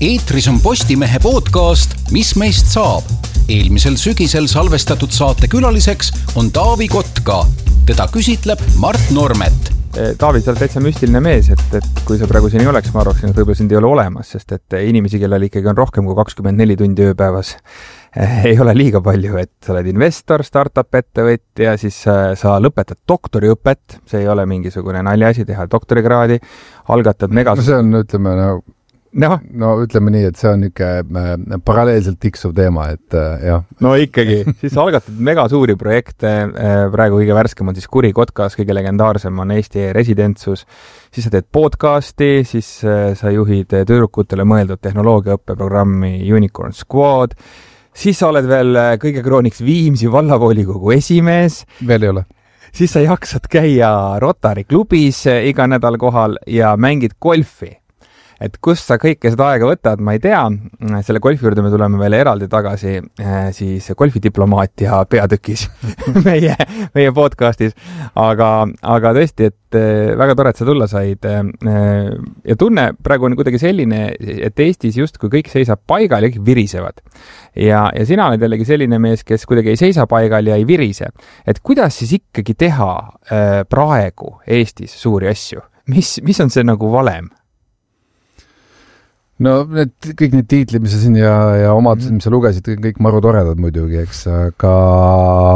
Eetris on Postimehe podcast Mis meist saab? Eelmisel sügisel salvestatud saate külaliseks on Taavi Kotka. Teda küsitleb Mart Normet. Taavi, sa oled täitsa müstiline mees, et kui sa praegu siin ei oleks, ma arvaksin, et võib-olla sind ei ole olemas, sest et inimesi, kellel ikkagi on rohkem kui 24 tundi ööpäevas, ei ole liiga palju, et sa oled investor, startup-ettevõtja, siis sa lõpetad doktoriõpet, see ei ole mingisugune naljaasi teha doktorikraadi, algatad megas... No see on, ütleme, ütleme nii, et see on niisugune paralleelselt tiksuv teema, et jah. No ikkagi, siis sa algatad mega suuri projekte, praegu kõige värskem on siis Kuri Kotkas, kõige legendaarsem on Eesti residentsus, siis sa teed podcasti, siis sa juhid tüdrukutele mõeldud tehnoloogiaõppeprogrammi Unicorn Squad, siis sa oled veel kõige krooniks Viimsi vallavolikogu esimees. Veel ei ole. Siis sa jaksad käia Rotary klubis iga nädal kohal ja mängid golfi. Et kust sa kõike seda aega võtad, ma ei tea. Selle golfi juurde me tuleme veel eraldi tagasi siis golfidiplomaatia peatükis meie podcastis. Aga tõesti, et väga tore, et sa tulla said. Ja tunne praegu on kuidagi selline, et Eestis just kui kõik seisab paigal ja kõik virisevad. Ja sina oled jällegi selline mees, kes kuidagi ei seisa paigal ja ei virise. Et kuidas siis ikkagi teha praegu Eestis suuri asju? Mis on see nagu valem? No kõik need tiitlid, mis sa siin ja omadused, mis sa lugesid, kõik maru toredad muidugi, eks, aga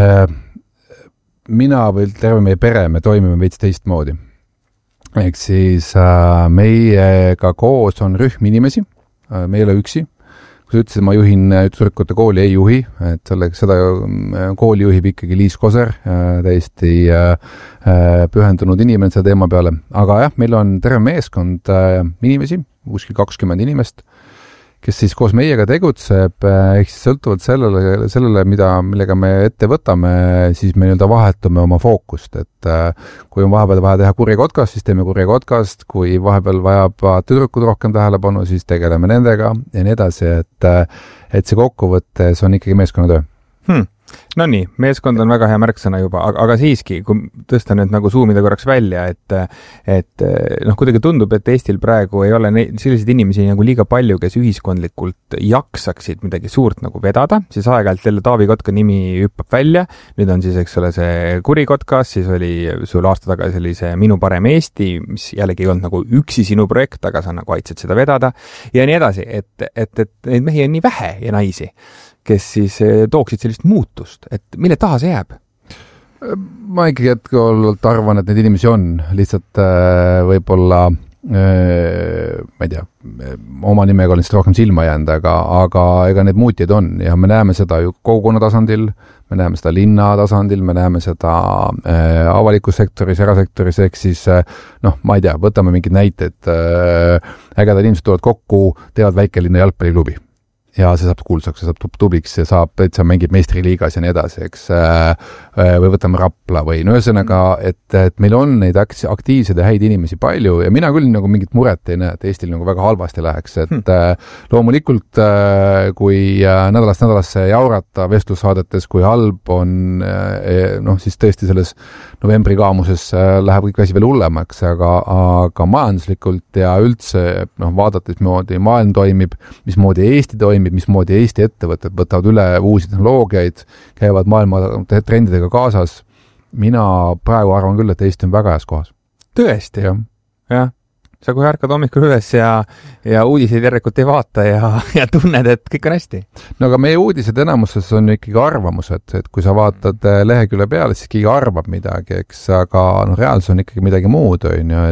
mina või terve meie pere, me toimime veits teistmoodi. Ehk siis meiega koos on rühm inimesi, me ei ole üksi. Kui sa ütlesid, ma juhin tüdrukute kooli, ei juhi, et seda kooli juhib ikkagi Liis Koser, täiesti pühendunud inimene selle teema peale. Aga jah, meil on terve meeskond inimesi, kuskil 20 inimest, kes siis koos meiega tegutseb, ehk siis sõltuvalt sellele millega me ette võtame, siis me vahetume oma fookust, et kui on vahepeal vaja teha Kuri Kotkast, siis teeme Kuri Kotkast, kui vahepeal vajab tüdrukud rohkem tähelepanu, siis tegeleme nendega ja nii edasi, et see kokkuvõttes on ikkagi meeskonnatöö. No nii, meeskond on väga hea märksõna juba, aga siiski, kui tõsta nüüd nagu suumida korraks välja, et kuidagi tundub, et Eestil praegu ei ole selliseid inimesi nagu liiga palju, kes ühiskondlikult jaksaksid midagi suurt nagu vedada, siis aeg-ajalt jälle Taavi Kotka nimi hüppab välja, nüüd on siis, eks ole, see Kuri Kotkas, siis oli sul aasta tagasi oli see Minu parem Eesti, mis jällegi ei olnud nagu üksi sinu projekt, aga sa nagu aitsid seda vedada ja nii edasi, et neid mehi on nii vähe ja naisi, kes siis tooksid sellist muutust, et mille taha see jääb? Ma ikkagi jätkuvalt arvan, et neid inimesi on lihtsalt võib-olla ma ei tea, oma nimega olen lihtsalt rohkem silma jäänud, aga ega need muutjaid on ja me näeme seda ju kogukonna tasandil, me näeme seda linna tasandil, me näeme seda avalikus sektoris, erasektoris, ehk siis ma ei tea, võtame mingid näited, ägedad inimesed tulevad kokku, teevad väikelinna jalgpalliklubi. Ja see saab kuulsaks, see saab tubliks, see saab, et see mängib meistriliigas ja nii edasi, eks, või võtame Rapla või ühesõnaga, et meil on neid aktiivseid ja häid inimesi palju ja mina küll nagu mingit muret ei näe, et Eestil nagu väga halvasti läheks, et loomulikult kui nädalast nädalasse jaurata vestlussaadetes, kui halb on, siis tõesti selles novembri kaamuses läheb kõik asi veel hullemaks, aga majanduslikult ja üldse vaadates, mismoodi maailm toimib, mismoodi Eesti toimib, mismoodi Eesti ettevõtted võtavad üle uusi tehnoloogiaid, käivad maailma trendidega kaasas. Mina praegu arvan küll, et Eesti on väga heas kohas. Tõesti? Jah. Sa kui ärkad hommikul üles ja uudiseid järelikult ei vaata ja tunned, et kõik on hästi. No aga meie uudised enamuses on ikkagi arvamused, et kui sa vaatad lehekülje peale, siis keegi arvab midagi, eks, aga reaalsus on ikkagi midagi muud,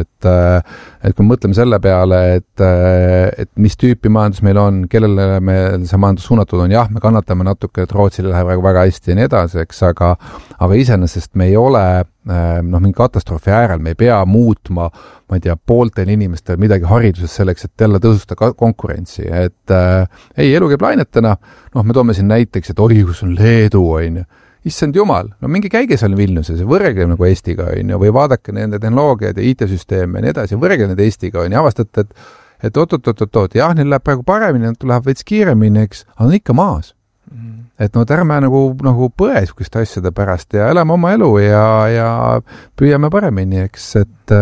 et kui mõtleme selle peale, et mis tüüpi majandus meil on, kellele meil see majandus suunatud on, jah, me kannatame natuke, et Rootsile läheb väga hästi ja nii edasi, eks, aga iseenesest me ei ole mingi katastroofi äärel, me ei pea muutma, ma ei tea, pooltel inimestel midagi hariduses selleks, et jälle tõusta konkurentsi, et ei, elu käib lainetena, me toome siin näiteks, et oi, kus on Leedu, issand jumal, mingi käige seal Vilniuses ja võrrege nagu Eestiga, või vaadake nende tehnoloogiaid ja IT-süsteeme ja nii edasi, võrrege nende Eestiga, ja avastate, et oot, jah, neil läheb praegu paremini, neil läheb veits kiiremini, eks, aga on ikka maas. et no ärme nagu põe sihukeste asjade pärast ja elame oma elu ja püüame paremini, eks, et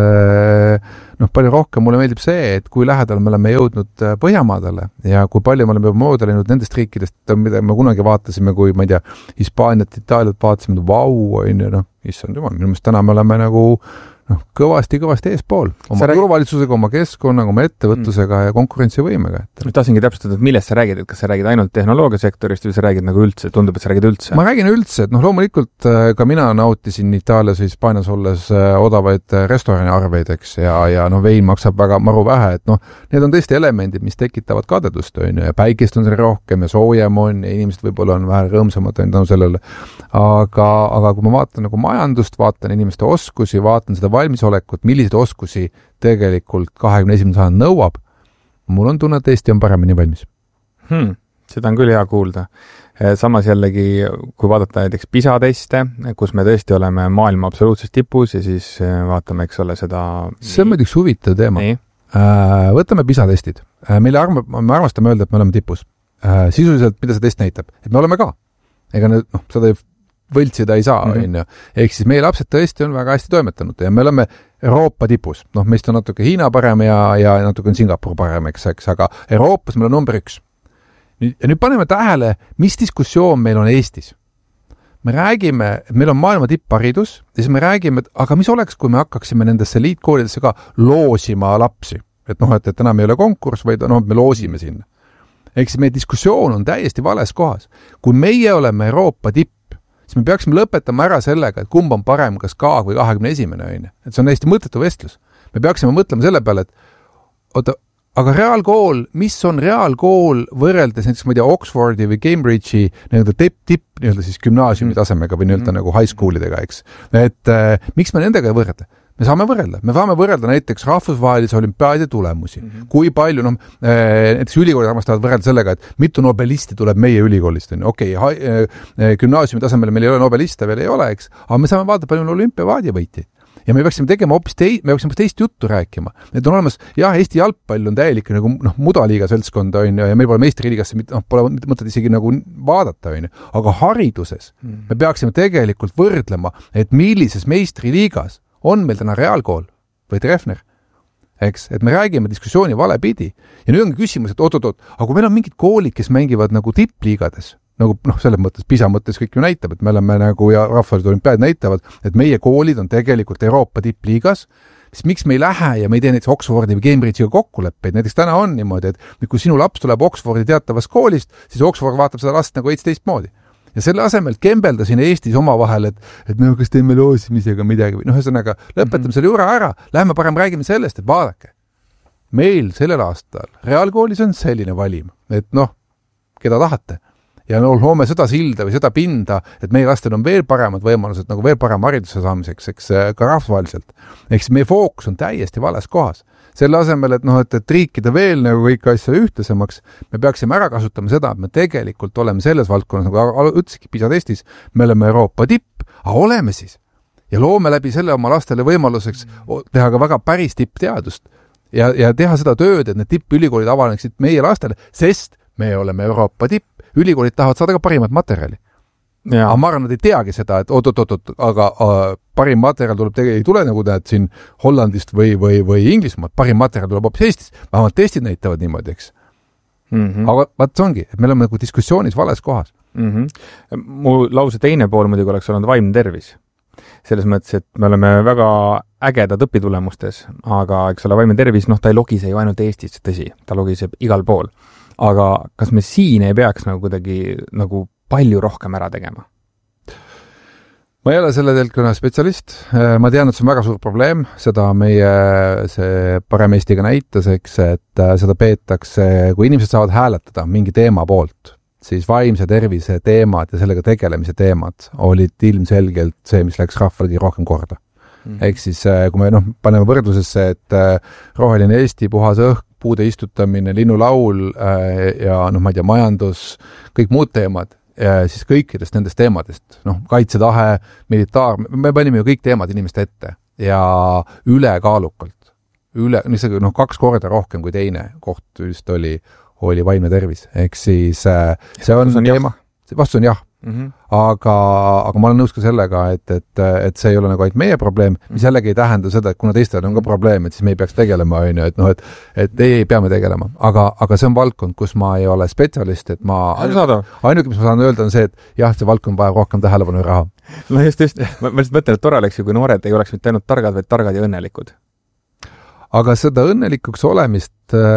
palju rohkem mulle meeldib see, et kui lähedal me oleme jõudnud Põhjamaadele ja kui palju me oleme moodelinud nendest riikidest, mida me kunagi vaatasime, kui ma ei tea, Hispaaniat, Itaaliat vaatasime, issand jumal, minu meelest täna me oleme nagu kõvasti eespool. Oma turvalitsusega, oma keskkonnaga, oma ettevõtlusega ja konkurentsivõimega. Tahtsingi täpsustada, et millest sa räägid, et kas sa räägid ainult tehnoloogiasektorist või sa räägid nagu üldse, tundub, et sa räägid üldse? Ma räägin üldse, et loomulikult ka mina nautisin Itaalias või Hispaanias olles odavaid restorani arveid, eks, ja vein maksab väga maru vähe, et need on tõesti elemendid, mis tekitavad kadedust, ja päikest on seal rohkem ja soojem on ja inimesed võib-olla on vähe rõõmsamad tänu sellele. Aga kui ma vaatan nagu majandust, vaatan inimeste oskusi, vaatan seda valmisolekut, milliseid oskusi tegelikult 21. sajand nõuab, mul on tunne, et Eesti on paremini valmis. Seda on küll hea kuulda. Samas jällegi, kui vaadata näiteks PISA-teste, kus me tõesti oleme maailma absoluutses tipus ja siis vaatame, eks ole, seda... See on muidugi huvitav teema. Võtame PISA-testid. Me armastame öelda, et me oleme tipus. Sisuliselt, mida see test näitab? Et me oleme ka. Ega seda võltsida ei saa, Ehk siis meie lapsed tõesti on väga hästi toimetanud ja me oleme Euroopa tipus. Meist on natuke Hiina parem ja natuke on Singapur parem, eks, aga Euroopas meil on number 1. Ja nüüd paneme tähele, mis diskussioon meil on Eestis. Me räägime, et meil on maailma tippharidus ja siis me räägime, et aga mis oleks, kui me hakkaksime nendesse liitkoolidesse ka loosima lapsi. Et enam ei ole konkurss, vaid me loosime sinna. Ehk siis meie diskussioon on täiesti vales kohas. Kui meie oleme Euroopa tipp, siis me peaksime lõpetama ära sellega, et kumb on parem, kas K või 21. Et see on hästi mõttetu vestlus. Me peaksime mõtlema selle peale, et aga reaalkool, mis on reaalkool võrreldes näiteks, ma ei tea, Oxfordi või Cambridge'i tipp siis gümnaasiumi tasemega või nagu high schoolidega, eks. Et miks me nendega ei võrrelda? Me saame võrrelda näiteks rahvusvahelise olümpiaadi tulemusi. Kui palju, näiteks ülikoolid armastavad võrrelda sellega, et mitu nobelisti tuleb meie ülikoolist. Gümnaasiumi tasemel meil ei ole nobeliste, veel ei ole, eks. Aga me saame vaadata palju olümpiavaadi võitjaid. Ja me peaksime tegema hoopis teist juttu rääkima. Need on olemas, Eesti jalgpall on täielik nagu mudaliiga seltskonda, ja meil pole meistriliigasse, pole mõtet isegi nagu vaadata, aga hariduses me peaksime tegelikult võrdlema, et millises meistriliigas on meil täna reaalkool või Treffner, eks, et me räägime diskussiooni valepidi. Ja nüüd ongi küsimus, et oot, aga kui meil on mingid koolid, kes mängivad nagu tippliigades, nagu selles mõttes, PISA mõttes kõik ju näitab, et me oleme nagu ja rahvusvahelised olümpiaad näitavad, et meie koolid on tegelikult Euroopa tippliigas, siis miks me ei lähe ja me ei tee näiteks Oxfordi või Cambridge'iga kokkuleppeid. Näiteks täna on niimoodi, et kui sinu laps tuleb Oxfordi teatavast koolist, siis Oxford vaatab seda last nagu teist moodi. Ja selle asemel kembelda siin Eestis omavahel, et kas teeme loosimisega midagi või ühesõnaga, lõpetame selle juura ära, lähme parem räägime sellest, et vaadake. Meil sellel aastal reaalkoolis on selline valim, et keda tahate. Ja loome seda silda või seda pinda, et meie lastel on veel paremad võimalused, nagu veel parem hariduse saamiseks, eks ka rahvusvaheliselt. Eks meie fookus on täiesti vales kohas. Selle asemel, et riikida veel nagu kõik asja ühtlasemaks, me peaksime ära kasutama seda, et me tegelikult oleme selles valdkonnas, nagu ütleski PISA-testis, me oleme Euroopa tipp, aga oleme siis. Ja loome läbi selle oma lastele võimaluseks teha ka väga päris tippteadust ja teha seda tööd, et need tippülikoolid avaneksid meie lastele, sest me oleme Euroopa tipp. Ülikoolid tahavad saada ka parimat materjali. Aga ma arvan, nad ei teagi seda, et aga parim materjal ei tule nagu näed siin Hollandist või Inglismaalt, parim materjal tuleb hoopis Eestis. Vähemalt testid näitavad niimoodi, eks. Aga vaat see ongi, et me oleme nagu diskussioonis vales kohas. Mu lause teine pool muidugi oleks olnud vaimne tervis. Selles mõttes, et me oleme väga ägedad õpitulemustes, aga eks ole vaimne tervis, ta ei logise ju ainult Eestis, tõsi, ta logiseb igal pool. Aga kas me siin ei peaks nagu kuidagi nagu palju rohkem ära tegema? Ma ei ole selle telkonna spetsialist. Ma tean, et see on väga suur probleem. Seda meie see parem Eestiga näitas, eks, et seda peetakse, kui inimesed saavad hääletada mingi teema poolt, siis vaimse tervise teemad ja sellega tegelemise teemad olid ilmselgelt see, mis läks rahvalegi rohkem korda. Ehk siis, kui me paneme võrdlusesse, et roheline Eesti, puhas õhk, puude istutamine, linnulaul ja ma ei tea, majandus, kõik muud teemad, siis kõikidest nendest teemadest, kaitsetahe, militaar, me panime ju kõik teemad inimeste ette ja ülekaalukalt, 2 korda rohkem kui teine koht just oli vaimne tervis. Ehk siis see on teema. vastus on jah. Aga ma olen nõus ka sellega, et see ei ole nagu ainult meie probleem, mis jällegi ei tähenda seda, et kuna teistel on ka probleem, et siis me ei peaks tegelema, et ei peame tegelema. Aga see on valdkond, kus ma ei ole spetsialist, et ainuke, mis ma saan öelda, on see, et jah, see valdkond vajab rohkem tähelepanu ja raha. No just. Ma lihtsalt mõtlen, et tore oleks ju, kui noored ei oleks mitte ainult targad, vaid targad ja õnnelikud. Aga seda õnnelikuks olemist,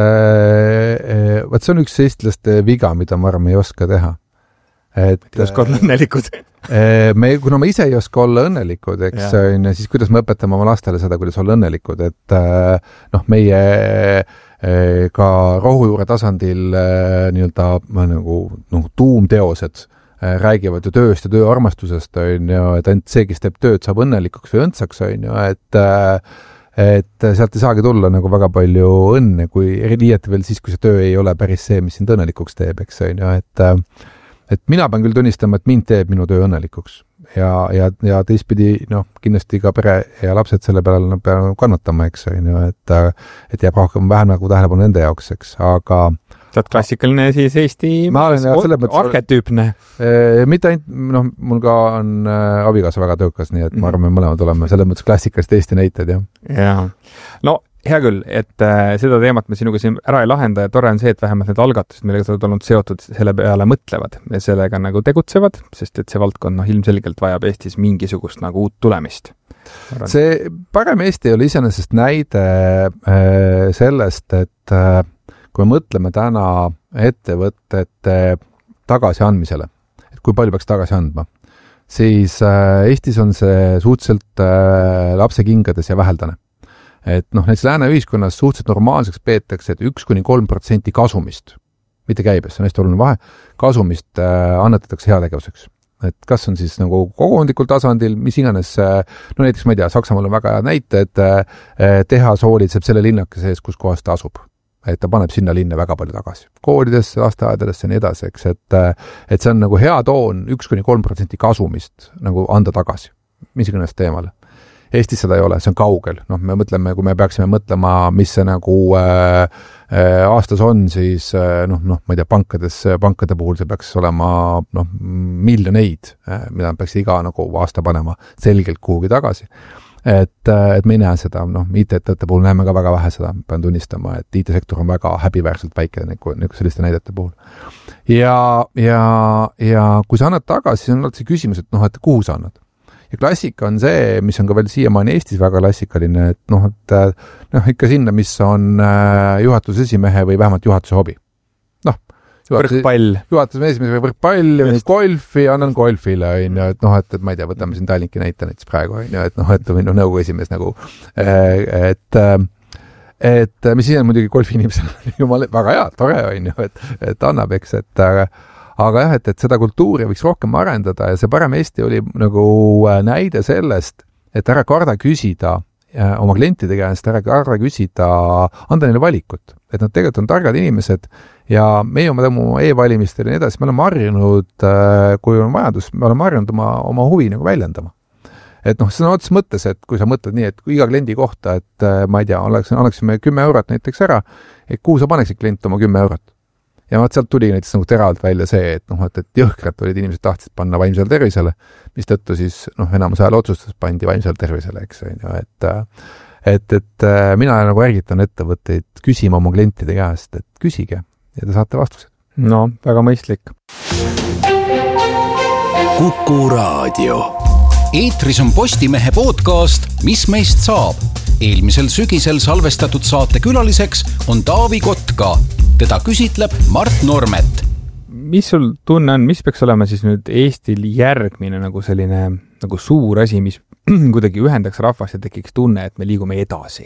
see on üks eestlaste viga, mida ma arvan, ei oska teha. Ei oska olla õnnelikud. Kuna me ise ei oska olla õnnelikud, eks, siis kuidas me õpetame oma lastele seda, kuidas olla õnnelikud, et meie ka rohujuure tasandil nagu tuumteosed räägivad ju tööst ja tööarmastusest, et ainult see, kes teeb tööd, saab õnnelikuks või õndsaks, et sealt ei saagi tulla nagu väga palju õnne, kui liieti veel siis, kui see töö ei ole päris see, mis sind õnnelikuks teeb, eks, et mina pean küll tunnistama, et mind teeb minu töö õnnelikuks ja teistpidi, kindlasti ka pere ja lapsed selle peale nad peavad kannatama, eks, et jääb vähem nagu tähelepanu nende jaoks, eks, aga saad klassikaline siis Eesti arhetüüpne. Mitte ainult, mul ka on abikaasa väga töökas, nii et ma arvan, me mõlemad oleme selles mõttes klassikalist Eesti näited, jah. Jaa. No, hea küll, et seda teemat me sinuga siin ära ei lahenda ja tore on see, et vähemalt need algatused, millega sa oled olnud seotud, selle peale mõtlevad ja sellega nagu tegutsevad, sest et see valdkond ilmselgelt vajab Eestis mingisugust nagu uut tulemist. See parem Eesti oli iseenesest näide sellest, et kui me mõtleme täna ettevõtete tagasiandmisele, et kui palju peaks tagasi andma, siis Eestis on see suhteliselt lapsekingades ja väheldane. Et näiteks lääne ühiskonnas suhteliselt normaalseks peetakse, et 1-3% kasumist, mitte käibes, see on hästi oluline vahe, kasumist annetatakse heategevuseks. Et kas on siis nagu kogukondlikul tasandil, mis iganes, näiteks ma ei tea, Saksamaal on väga hea näite, et tehas hoolitseb selle linnake sees, kus kohas ta asub. Et ta paneb sinna linna väga palju tagasi. Koolidesse, lasteaedadesse ja nii edasi, eks, et see on nagu hea toon 1-3% kasumist nagu anda tagasi, mis iganes teemale. Eestis seda ei ole, see on kaugel. Me mõtleme, kui me peaksime mõtlema, mis see nagu aastas on, siis ma ei tea, pankade puhul see peaks olema miljoneid, mida peaks iga nagu aasta panema selgelt kuhugi tagasi. Et me ei näe seda, IT-ettevõtte puhul näeme ka väga vähe seda, pean tunnistama, et IT-sektor on väga häbiväärselt väike selliste näidete puhul. Ja kui sa annad tagasi, siis on alati see küsimus, et kuhu sa annad? Ja klassika on see, mis on ka veel siiamaani Eestis väga klassikaline, et ikka sinna, mis on juhatuse esimehe või vähemalt juhatuse hobi. Võrkpall. Juhatuse esimehe või võrkpall ja golfi, annan golfile, et ma ei tea, võtame siin Tallinki näite näiteks praegu, et minu nõukogu esimees nagu, et mis siin on muidugi golfi-inimesel jumal väga hea, tore, et annab, eks, aga jah, et seda kultuuri võiks rohkem arendada ja see parem Eesti oli nagu näide sellest, et ära karda küsida oma klientide käest, ära karda küsida, anda neile valikut, et nad tegelikult on targad inimesed ja meie oma e-valimistel ja nii edasi, me oleme harjunud, kui on vajadus, me oleme harjunud oma huvi nagu väljendama. Et see on otses mõttes, et kui sa mõtled nii, et iga kliendi kohta, et ma ei tea, annaksime 10 eurot näiteks ära, et kuhu sa paneksid klient oma 10 eurot? Ja sealt tuli näiteks nagu teravalt välja see, et jõhkrad olid inimesed tahtsid panna vaimsele tervisele, mis tõttu siis enamus ajal otsustas pandi vaimsele tervisele, eks, et mina nagu ärgitan ettevõtteid küsima oma klientide käest, et küsige ja te saate vastused. No, väga mõistlik. Kuku Raadio. Eetris on Postimehe podcast Mis meist saab? Eelmisel sügisel salvestatud saate külaliseks on Taavi Kotka. Teda küsitleb Mart Normet. Mis sul tunne on, mis peaks olema siis nüüd Eestil järgmine nagu selline nagu suur asi, mis kuidagi ühendaks rahvast ja tekiks tunne, et me liigume edasi?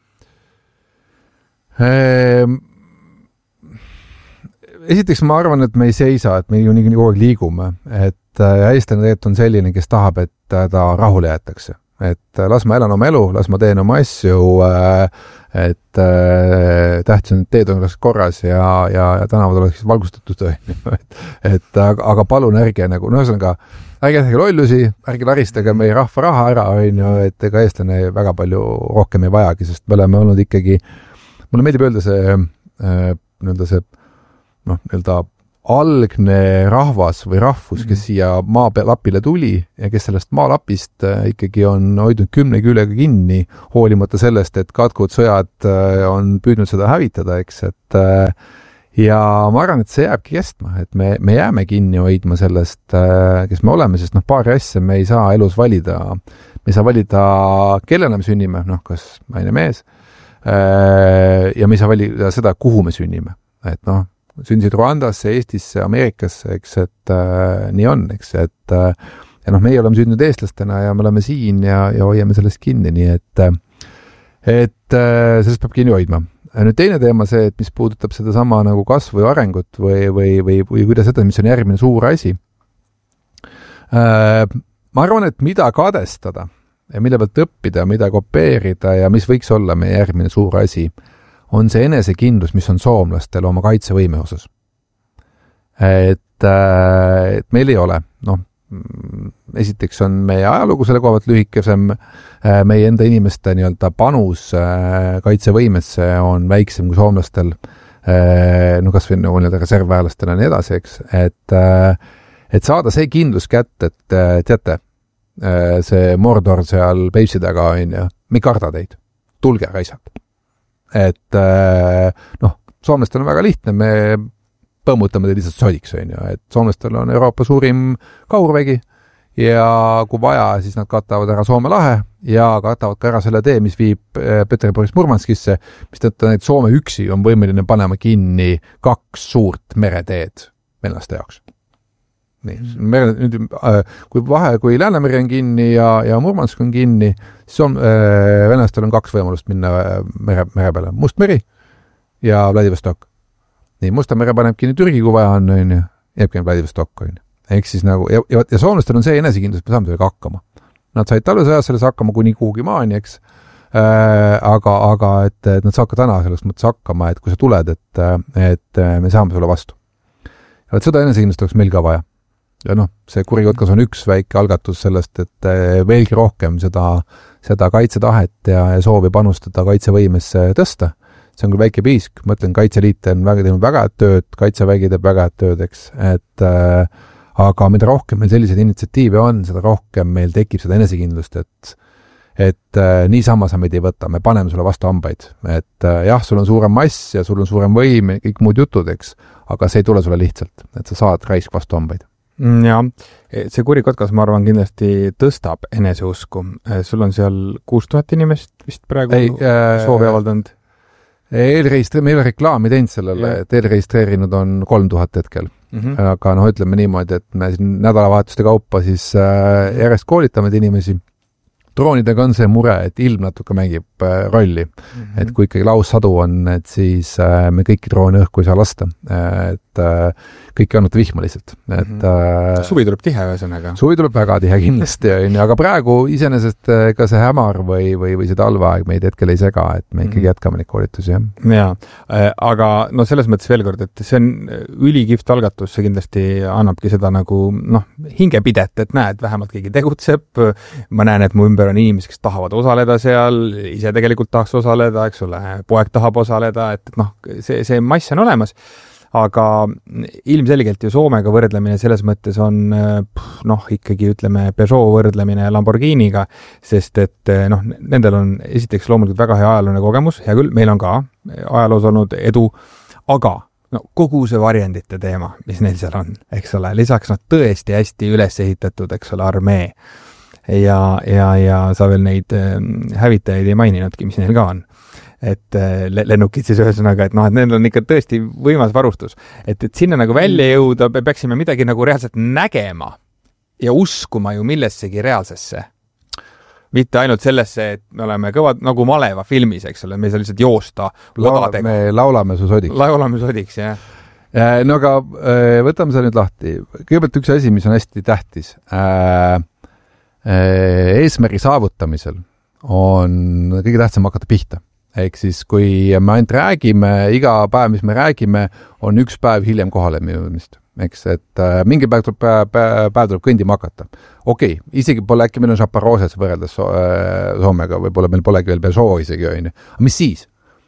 Esiteks ma arvan, et me ei seisa, et me ju nii kogu aeg liigume, et eestlane tegelikult on selline, kes tahab, et ta rahule jäetakse. Et las ma elan oma elu, las ma teen oma asju, et tähtis on, et teed oleks korras ja tänavad oleks valgustatud. Aga palun ärge nagu, ühesõnaga, ärge lollusi, ärge laristage meie rahva raha ära, et ega eestlane väga palju rohkem ei vajagi, sest me oleme olnud ikkagi, mulle meeldib öelda see algne rahvas või rahvus, kes siia maalapile tuli ja kes sellest maalapist ikkagi on hoidnud 10 küljega kinni, hoolimata sellest, et katkud sõjad on püüdnud seda hävitada, eks, et ja ma arvan, et see jääbki kestma, et me jääme kinni hoidma sellest, kes me oleme, sest paari asja me ei saa elus valida. Me ei saa valida, kellena me sünnime, kas naine mees, ja me ei saa valida seda, kuhu me sünnime. Et sündisid Rwandasse, Eestisse, Ameerikasse, eks, et nii on, eks, et ja meie oleme sündinud eestlastena ja me oleme siin ja hoiame sellest kinni, nii et sellest peab kinni hoidma. Nüüd teine teema see, et mis puudutab seda sama nagu kasvu ja arengut või kuidas seda, mis on järgmine suur asi. Ma arvan, et mida kadestada ja mille pealt õppida, mida kopeerida ja mis võiks olla meie järgmine suur asi, on see enesekindlus, mis on soomlastel oma kaitsevõime osas. Et meil ei ole. Esiteks on meie ajalugu selle koha pealt lühikesem, meie enda inimeste nii-öelda panus kaitsevõimesse on väiksem kui soomlastel, kas või nii-öelda reservväelastena ja nii edasi, eks. Et saada see kindlus kätte, et teate, see Mordor seal Peipsi taga on ja me ei karda teid. Tulge raisad. Et soomlastel on väga lihtne, me põmmutame teid lihtsalt sodiks, et soomlastel on Euroopa suurim kaurvägi ja kui vaja, siis nad katavad ära Soome lahe ja katavad ka ära selle tee, mis viib Peterburist Murmanskisse, mis tõttu neid Soome üksi on võimeline panema kinni 2 suurt mereteed venelaste jaoks. Nii, kui Läänemeri on kinni ja Murmansk on kinni, siis venelastel on 2 võimalust minna mere peale. Mustmeri ja Vladivostok. Nii, Musta mere paneb kinni Türgi, kui vaja on, jääbki Vladivostok. Ehk siis nagu, ja soomlastel on see enesekindlus, me saame sellega hakkama. Nad said talvesõjas selles hakkama kuni kuhugi maani, eks. Aga et nad saavad ka täna selles mõttes hakkama, et kui sa tuled, et me saame sulle vastu. Ja seda enesekindlust oleks meil ka vaja. Ja see kurikotkas on üks väike algatus sellest, et veelgi rohkem seda kaitsetahet ja soovi panustada kaitsevõimesse tõsta. See on küll väike piisk, ma ütlen, Kaitseliit on teinud väga head tööd, Kaitsevägi teeb väga head tööd, eks, aga mida rohkem meil selliseid initsiatiive on, seda rohkem meil tekib seda enesekindlust, et niisama sa meid ei võta, me paneme sulle vastu hambaid, et jah, sul on suurem mass ja sul on suurem võim ja kõik muud jutud, eks, aga see ei tule sulle lihtsalt, et sa saad raisk vastu hambaid. Ja, see kurikotkas, ma arvan, kindlasti tõstab eneseusku. Sul on seal 6000 inimest vist praegu soovi avaldanud? Me ei ole reklaami teinud sellele, et eelregistreerinud on 3000 hetkel. Aga ütleme niimoodi, et me siin nädalavahetuste kaupa siis järjest koolitame inimesi. Droonidega on see mure, et ilm natuke mängib rolli. Et kui ikkagi laussadu on, et siis me kõiki droone õhku ei saa lasta. Et kõiki annata vihma lihtsalt. Suvi tuleb tihe ühesõnaga. Suvi tuleb väga tihe kindlasti, aga praegu iseenesest ka see hämar või see talveaeg meid hetkel ei sega, et me ikkagi jätkame neid koolitusi. Ja, aga selles mõttes veel kord, et see on ülikihvt algatus, see kindlasti annabki seda nagu hingepidet, et näed, vähemalt keegi tegutseb, ma näen, et mu ümber on inimesed, kes tahavad osaleda seal, ise tegelikult tahaks osaleda, eks ole, poeg tahab osaleda, et see mass on olemas. Aga ilmselgelt ju Soomega võrdlemine selles mõttes on ikkagi ütleme Peugeot võrdlemine Lamborghiniga, sest et nendel on esiteks loomulikult väga hea ajalooline kogemus, hea küll, meil on ka ajaloos olnud edu, aga kogu see varjendite teema, mis neil seal on, eks ole, lisaks tõesti hästi üles ehitatud, eks ole, armee ja sa veel neid hävitajaid ei maininudki, mis neil ka on. Et lennukid siis ühesõnaga, et neil on ikka tõesti võimas varustus. Et sinna nagu välja jõuda, peaksime midagi nagu reaalselt nägema ja uskuma ju millessegi reaalsesse. Mitte ainult sellesse, et me oleme kõvad nagu Maleva filmis, eks ole, me ei saa lihtsalt joosta odadega. Me laulame su sodiks. Laulame sodiks, jah. No aga võtame selle nüüd lahti. Kõigepealt üks asi, mis on hästi tähtis. Eesmärgi saavutamisel on kõige tähtsam hakata pihta. Ehk siis, kui me ainult räägime, iga päev, mis me räägime, on üks päev hiljem kohale jõudmist. Eks, et mingi päev tuleb kõndima hakata. Okei, isegi pole äkki meil on Šaparoses võrreldes Soomega, võib-olla meil polegi veel Peugeot isegi, aga mis siis?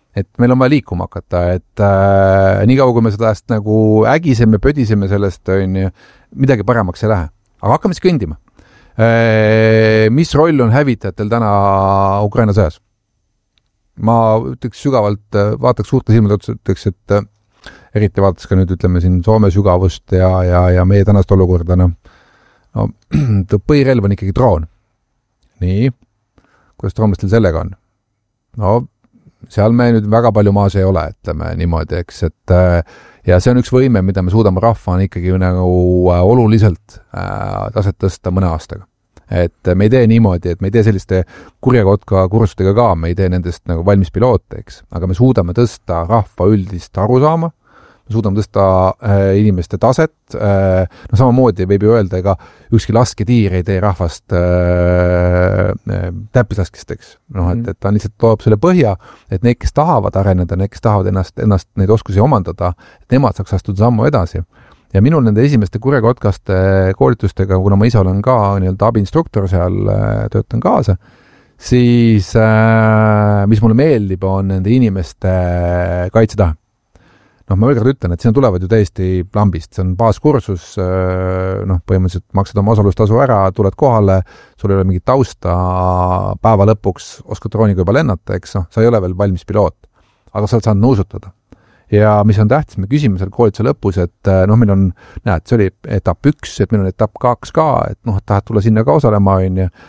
et meil on vaja liikuma hakata, et nii kaua, kui me sellest nagu ägiseme, pödiseme sellest, midagi paremaks ei lähe. Aga hakkame siis kõndima. Mis roll on hävitajatel täna Ukraina sõjas? Ma ütleks sügavalt, vaataks suurte silmade otsa, ütleks, et eriti vaadates ka nüüd, ütleme siin Soome sügavust ja meie tänast olukorda, no põhirelv on ikkagi droon. Nii, kuidas droonlastel sellega on? No, seal me nüüd väga palju maas ei ole, ütleme niimoodi, eks, et ja see on üks võime, mida me suudame rahvana ikkagi nagu oluliselt taset tõsta mõne aastaga. Et me ei tee niimoodi, et me ei tee selliste kurjakotka kursustega ka, me ei tee nendest nagu valmis piloote, eks, aga me suudame tõsta rahva üldist arusaama, me suudame tõsta inimeste taset, no samamoodi võib ju öelda, ega ükski lasketiir ei tee rahvast täppislaskisteks. Et ta lihtsalt toob selle põhja, et need, kes tahavad areneda, need, kes tahavad ennast neid oskusi omandada, et nemad saaks astuda sammu edasi. Ja minul nende esimeste kurjakotkaste koolitustega, kuna ma ise olen ka nii-öelda abiinstruktor seal, töötan kaasa, siis mis mulle meeldib, on nende inimeste kaitsetahe. Ma veel kord ütlen, et sinna tulevad ju täiesti lambist, see on baaskursus, põhimõtteliselt maksad oma osalustasu ära, tuled kohale, sul ei ole mingit tausta, päeva lõpuks oskad drooniga juba lennata, eks, sa ei ole veel valmis piloot, aga sa oled saanud nõusutada. Ja mis on tähtis, me küsime seal koolituse lõpus, et meil on, näed, see oli etapp 1, et meil on etapp 2 ka, et tahad tulla sinna ka osalema,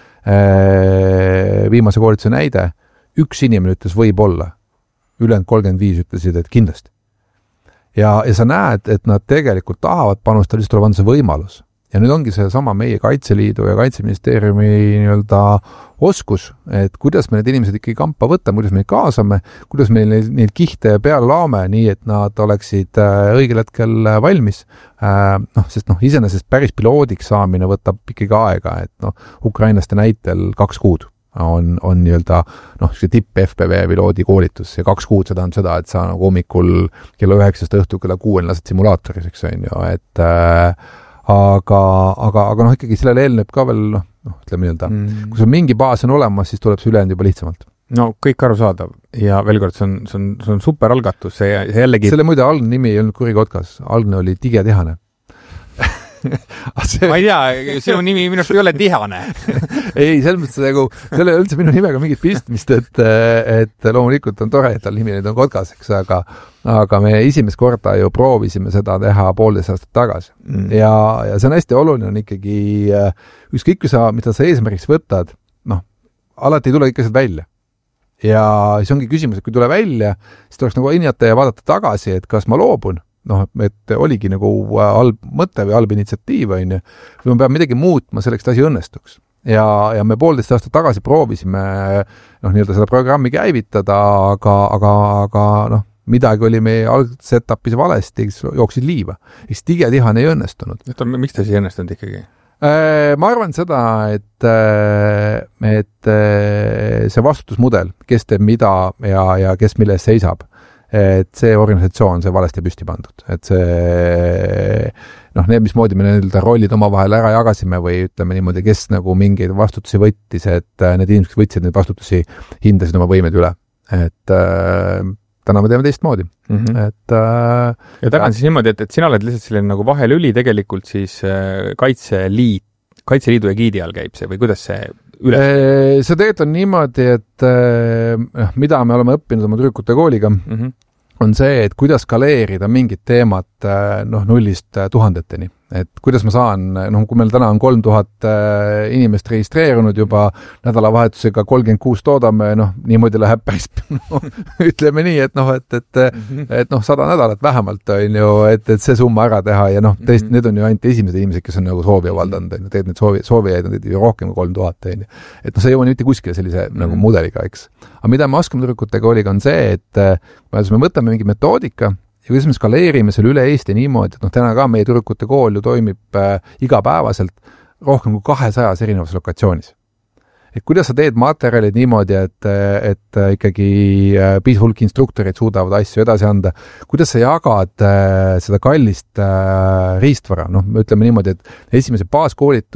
viimase koolituse näide, üks inimene ütles võib-olla, ülejäänud 35 ütlesid, et kindlasti. Ja sa näed, et nad tegelikult tahavad panustada, lihtsalt tuleb anda see võimalus. Ja nüüd ongi see sama meie Kaitseliidu ja Kaitseministeeriumi nii-öelda oskus, et kuidas me need inimesed ikkagi kampa võtame, kuidas me neid kaasame, kuidas me neid kihte peale laame, nii et nad oleksid õigel hetkel valmis. Sest iseenesest päris piloodiks saamine võtab ikkagi aega, et ukrainlaste näitel 2 kuud. On nii-öelda see tipp FPV piloodi koolitus ja 2 kuud seda on seda, et sa hommikul kella 9 õhtul kella 6 lased simulaatoris, eks on ju, et aga ikkagi sellele eelneb ka veel, ütleme nii-öelda, kui sul mingi baas on olemas, siis tuleb see ülejäänud juba lihtsamalt. No kõik arusaadav ja veel kord, see on super algatus, see jällegi... Selle muide algne nimi ei olnud kurikotkas, algne oli Tigetihane. Ma ei tea, sinu nimi minust ei ole Tihane. Ei, selles mõttes nagu, selle üldse minu nimega mingit pistmist, et loomulikult on tore, et tal nimi nüüd on Kotkas, eks, aga me esimest korda ju proovisime seda teha 1,5 aastat tagasi. Ja see on hästi oluline, on ikkagi ükskõik, mida sa eesmärgiks võtad, alati ei tule ikka seda välja. Ja siis ongi küsimus, et kui tule välja, siis tuleks nagu hinnata ja vaadata tagasi, et kas ma loobun, et oligi nagu halb mõte või halb initsiatiiv, või ma pean midagi muutma selleks, et asi õnnestuks. Ja me 1,5 aastat tagasi proovisime nii-öelda seda programmi käivitada, aga midagi oli meie algses etapis valesti, jooksid liiva. Siis Tigetihane ei õnnestunud. Miks ta siis ei õnnestunud ikkagi? Ma arvan seda, et see vastutusmudel, kes teeb mida ja kes mille eest seisab, et see organisatsioon, see valesti püsti pandud. Et see, need mismoodi me need rollid omavahel ära jagasime või ütleme niimoodi, kes nagu mingeid vastutusi võttis, et need inimesed võtsid neid vastutusi, hindasid oma võimed üle. Et täna me teeme teistmoodi. Ja täna on siis niimoodi, et sina oled lihtsalt selline nagu vahelüli tegelikult siis Kaitseliidu egiidi all käib see või kuidas see üles? See tegelikult on niimoodi, et mida me oleme õppinud oma tüdrukute kooliga, on see, et kuidas skaleerida mingit teemat 0-st 1000-teni. Et kuidas ma saan, kui meil täna on 3000 inimest registreerunud juba nädalavahetusega 36 toodame, niimoodi läheb päris, ütleme nii, et 100 nädalat vähemalt on ju, et see summa ära teha ja tõesti, need on ju ainult esimesed inimesed, kes on nagu soovi avaldanud, teed need soovijaid on rohkem kui 3000, et see ei jõua mitte kuskile sellise nagu mudeliga, eks. Aga mida me oskame tüdrukute kooliga on see, et me võtame mingi metoodika ja kuidas me skaleerime selle üle Eesti niimoodi, et täna ka meie tüdrukute kool ju toimib igapäevaselt rohkem kui 200 erinevas lokatsioonis. Et kuidas sa teed materjalid niimoodi, et ikkagi piisav hulk instruktorid suudavad asju edasi anda, kuidas sa jagad seda kallist riistvara, ütleme niimoodi, et esimese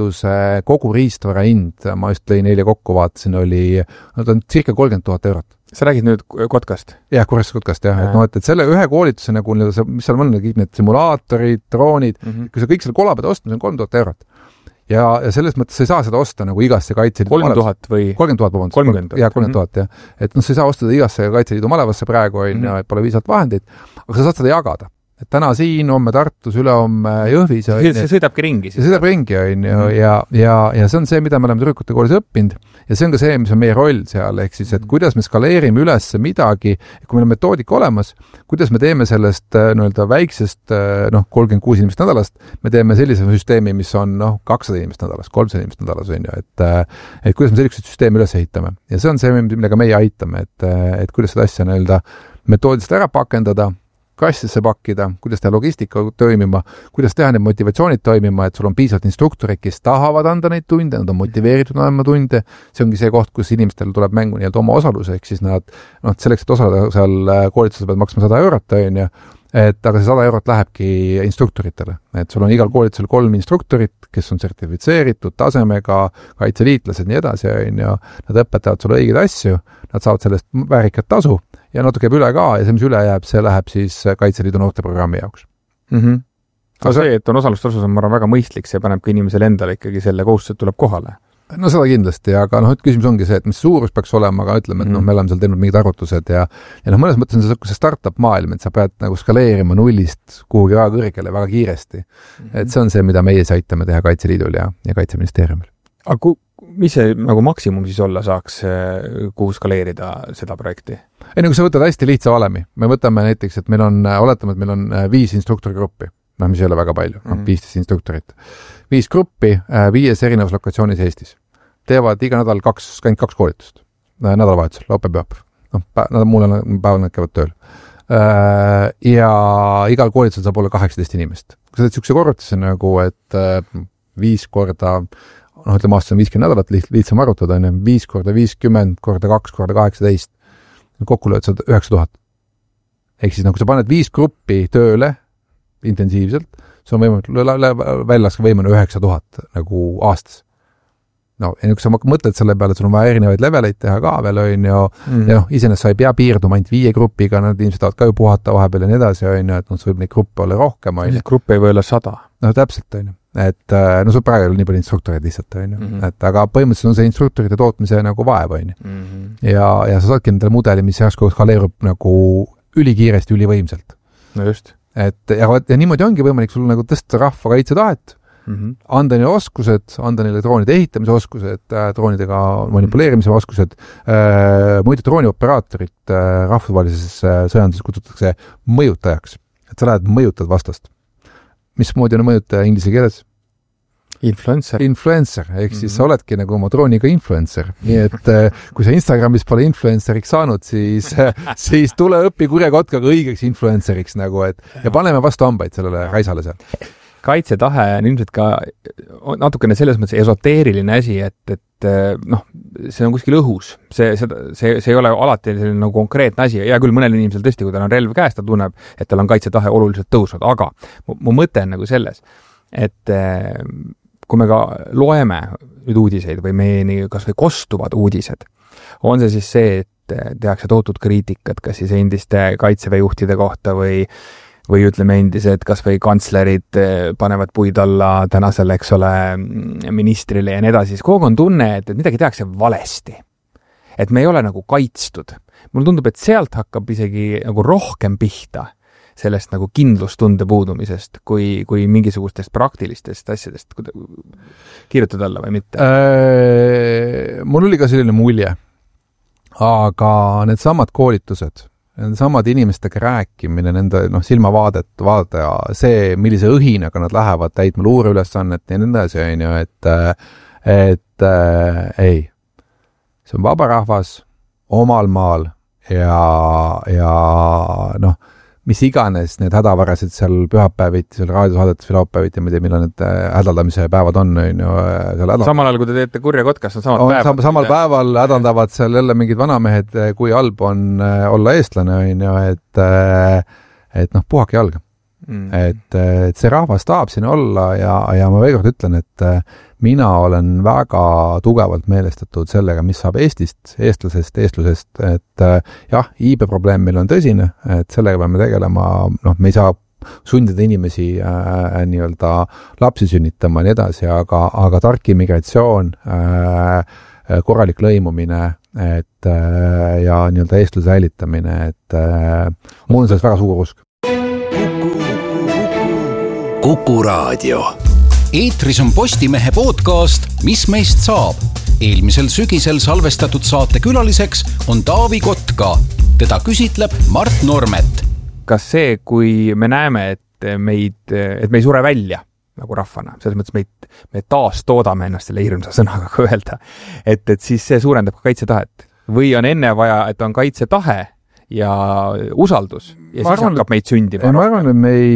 baaskoolituse kogu riistvara hind, ma just lõin eile kokku, vaatasin, oli circa 30 000 eurot. Sa räägid nüüd Kotkast? Jah, Kuressaare Kotkast, jah. Et, no, et selle ühe koolituse nagu, mis seal on, kõik need simulaatorid, droonid, kui sa kõik selle kola pead ostma, see on 3000 eurot. Ja selles mõttes sa ei saa seda osta nagu igasse Kaitseliidu 3000 või? 30 000, vabandust. 30 000. Jah, 30 000, jah. Et sa ei saa osta igasse Kaitseliidu malevasse praegu, ja pole viisalt vahendeid, aga sa saad seda jagada. Et täna siin, homme Tartus, ülehomme Jõhvis. See sõidabki ringi. See sõidab ringi, ja see on see, mida me oleme tüdrukute koolis õppinud. Ja see on ka see, mis on meie roll seal, ehk siis, et kuidas me skaleerime üles midagi, kui meil on metoodika olemas, kuidas me teeme sellest väiksest 36 inimest nädalast, me teeme sellise süsteemi, mis on 200 inimest nädalas, 300 inimest nädalas, et kuidas me sellised süsteemi üles ehitame. Ja see on see, millega meie aitame, et kuidas seda asja metoodiliselt ära pakendada, kassisse pakkida, kuidas teha logistika toimima, kuidas teha need motivatsioonid toimima, et sul on piisavalt instruktoreid, kes tahavad anda neid tunde, nad on motiveeritud andma tunde. See ongi see koht, kus inimestel tuleb mängu oma osaluse, ehk siis nad, selleks, et osaleda seal koolitusel pead maksma 100 eurot, aga see 100 eurot lähebki instruktoritele. Et sul on igal koolitusel 3 instruktorit, kes on sertifitseeritud tasemega, kaitseliitlased, nii edasi, nad õpetavad sulle õigeid asju, nad saavad sellest väärikat tasu, ja natuke üle ka, ja see, mis üle jääb, see läheb siis Kaitseliidu noorteprogrammi jaoks. Aga see, et on osalustasus, on ma arvan väga mõistlik, see paneb ka inimesele endale ikkagi selle kohustused tuleb kohale. No seda kindlasti, aga küsimus ongi see, et mis suurus peaks olema, aga ütleme, et me oleme seal teinud mingid arvutused ja mõnes mõttes on see startup maailm, et sa pead nagu skaleerima nullist kuhugi väga kõrgele, väga kiiresti. Et see on see, mida meie aitame teha Kaitseliidul ja Kaitseministeeriumil. Aga mis see nagu maksimum siis olla saaks, kuhu skaleerida seda projekti? Ei, kui sa võtad hästi lihtsa valemi, me võtame näiteks, et oletame, et meil on 5 instruktorigruppi, mis ei ole väga palju, 15 instruktorit. 5 gruppi 5 erinevas lokatsioonis Eestis. Teevad iga nädal 2 koolitust. Nädalavahetusel, laupäev. Mulle päeval nad käivad tööl. Ja igal koolitusel saab olla 18 inimest. Kui sa teed sihukese korrutuse nagu, et 5 korda, ütleme aastas on 50 nädalat, lihtsam arvutada, 5 korda 50 korda 2 korda 18. Kokku lööd 9000. Ehk siis kui sa paned 5 gruppi tööle intensiivselt, see on võimalik 9000 nagu aastas. Ja kui sa mõtled selle peale, et sul on vaja erinevaid leveleid teha ka veel, ja iseenesest sa ei pea piirduma ainult 5 grupiga, nad ilmselt tahavad ka ju puhata vahepeal ja nii edasi, et see võib neid gruppe olla rohkem. Gruppe ei või olla 100. Täpselt, et sul praegu ei ole nii palju instruktoreid lihtsalt, et aga põhimõtteliselt on see instruktorite tootmise nagu vaev, ja sa saadki endale mudeli, mis järsku skaleerub nagu ülikiiresti, ülivõimselt. No just. Ja niimoodi ongi võimalik sul nagu tõsta rahva kaitsetahet, anda neile oskused, anda neile droonide ehitamise oskused, droonidega manipuleerimise oskused, muidu droonioperaatorit rahvusvahelises sõjanduses kutsutakse mõjutajaks, et sa lähed mõjutad vastast. Mismoodi on mõjutaja inglise keeles? Influencer, ehk siis sa oledki nagu oma drooniga influencer. Nii et kui sa Instagramis pole influenceriks saanud, siis tule õppi Kurje Kotkaga õigeks influenceriks nagu, ja paneme vastu hambaid sellele raisale seal. Kaitsetahe on ilmselt ka natukene selles mõttes esoteeriline asi, et see on kuskil õhus. See ei ole alati selline nagu konkreetne asi. Ja küll mõnel inimesel tõesti, kui tal on relv käes, ta tunneb, et tal on kaitsetahe oluliselt tõusnud. Aga mu mõte on nagu selles, et kui me ka loeme nüüd uudiseid või meieni kas või kostuvad uudised, on see siis see, et tehakse tohutud kriitikat, kas siis endiste kaitseväejuhtide kohta või ütleme endised, kas või kantslerid panevad puid alla tänasele, eks ole, ministrile ja nii edasi, siis kogu on tunne, et midagi tehakse valesti. Et me ei ole nagu kaitstud. Mulle tundub, et sealt hakkab isegi nagu rohkem pihta sellest nagu kindlustunde puudumisest kui mingisugustest praktilistest asjadest. Kirjutad alla või mitte? Mul oli ka selline mulje, aga need samad koolitused, nende samad inimestega rääkimine, nende silmavaadata ja see, millise õhinaga nad lähevad täitma luureülesannet ja nende asi on ju, et ei. See on vaba rahvas omal maal ja mis iganes need hädavarased seal pühapäeviti, seal raadiosaadetes või laupäeviti, ma ei tea, millal need hädaldamise päevad on ju. Samal ajal, kui te teete Kurje Kotkast, on samad päevad. Samal päeval hädaldavad seal jälle mingid vanamehed, kui halb on olla eestlane, ju, et puhake jalga. et see rahvas tahab siin olla ja ma veel kord ütlen, et mina olen väga tugevalt meelestatud sellega, mis saab Eestist, eestlusest, et jah, iibe probleem meil on tõsine, et sellega peame tegelema, me ei saa sundida inimesi nii-öelda lapsi sünnitama ja nii edasi, aga tark immigratsioon, korralik lõimumine, et ja nii-öelda eestluse säilitamine, et mul on selles väga suur usk. Kuku Raadio. Eetris on Postimehe podcast Mis meist saab? Eelmisel sügisel salvestatud saate külaliseks on Taavi Kotka. Teda küsitleb Mart Normet. Kas see, kui me näeme, et me ei sure välja nagu rahvana, selles mõttes me taas toodame ennast selle hirmsa sõnaga öelda, et siis see suurendab ka kaitsetahet? Või on enne vaja, et on kaitsetahe ja usaldus ja siis hakkab meid sündima? Ma arvan,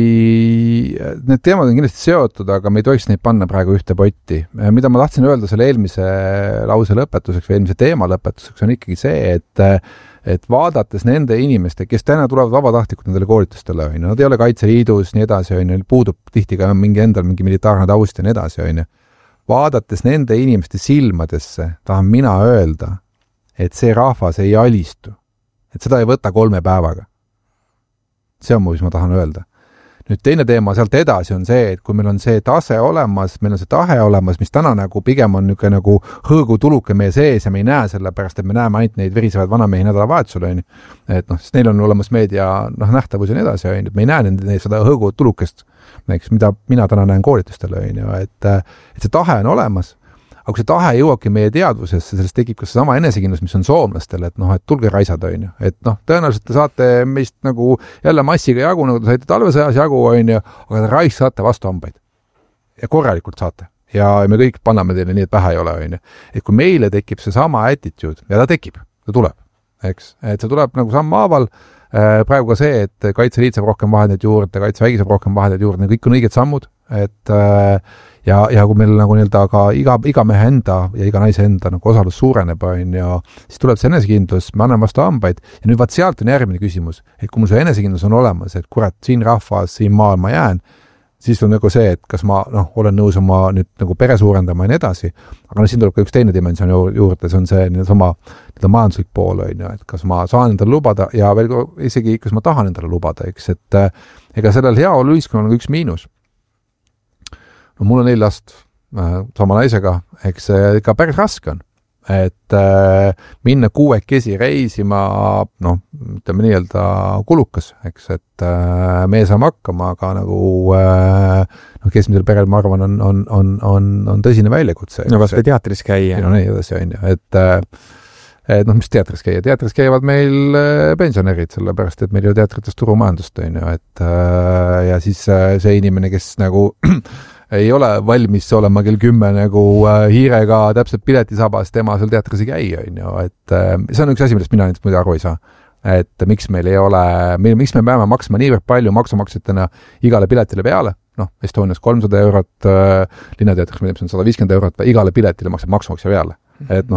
et need teemad on kindlasti seotud, aga me ei tohiks neid panna praegu ühte potti. Mida ma tahtsin öelda selle eelmise lause lõpetuseks või eelmise teema lõpetuseks on ikkagi see, et vaadates nende inimeste, kes täna tulevad vabatahtlikult nendele koolitustele, nad ei ole Kaitseliidus, nii edasi, puudub tihti ka mingi militaarne taust ja nii edasi, vaadates nende inimeste silmadesse, tahan mina öelda, et see rahvas ei alistu. Et seda ei võta 3 päevaga. See on mis ma tahan öelda. Nüüd teine teema sealt edasi on see, et kui meil on see tase olemas, meil on see tahe olemas, mis täna nagu pigem on niisugune nagu hõõgu tuluke meie sees ja me ei näe selle pärast, et me näeme ainult neid verisevaid vanamehi nädalavahetusel, et sest neil on olemas meedia nähtavus ja nii edasi, me ei näe seda hõõgu tulukest, mida mina täna näen koolitustel, et see tahe on olemas. Aga kui see tahe jõuabki meie teadvusesse, sellest tekib ka sama enesekindlus, mis on soomlastel, et tulge raisad, et tõenäoliselt te saate meist nagu jälle massiga jagu, nagu te saite talvesõjas jagu, aga te rais saate vastu hambaid. Ja korralikult saate. Ja me kõik panname teile nii, et pähe ei ole, Et kui meile tekib see sama attitude, ja ta tekib, ta tuleb, eks, et see tuleb nagu sammhaaval, praegu ka see, et Kaitseliit saab rohkem vahendeid juurde, Kaitsevägi saab rohkem vahendeid juurde, need kõik on õiged sammud, et ja kui meil nagu nii-öelda ka iga mehe enda ja iga naise enda nagu osalus suureneb, siis tuleb see enesekindlus, me anname vastu hambaid ja nüüd vaat sealt on järgmine küsimus, et kui mul see enesekindlus on olemas, et kurat, siin rahvas, siin maal ma jään, siis on nagu see, et kas ma olen nõus oma nüüd nagu pere suurendama ja nii edasi, aga siin tuleb ka üks teine dimensioon juurde, see on see sama majanduslik pool, et kas ma saan endale lubada ja veel isegi, kas ma tahan endale lubada, eks, et ega sellel heaolu ühiskonnal on üks miinus. Mul on 4 last sama naisega, eks ikka päris raske on, et minna 6 reisima, ütleme nii-öelda kulukas, eks, et me saame hakkama, aga nagu keskmisel perel, ma arvan, on tõsine väljakutse. No kas või teatris käia? No nii edasi, et mis teatris käia? Teatris käivad meil pensionärid, sellepärast, et meil ju teatrites turumajandust, et ja siis see inimene, kes nagu ei ole valmis olema kell 10 nagu hiirega täpselt piletisabas, tema seal teatris ei käi, et see on üks asi, millest mina näiteks muidu aru ei saa, et miks meil ei ole, miks me peame maksma niivõrd palju maksumaksjatena igale piletile peale, Estonias 300 €, Linnateatriks, see on 150 €, igale piletile maksab maksumaksja peale, et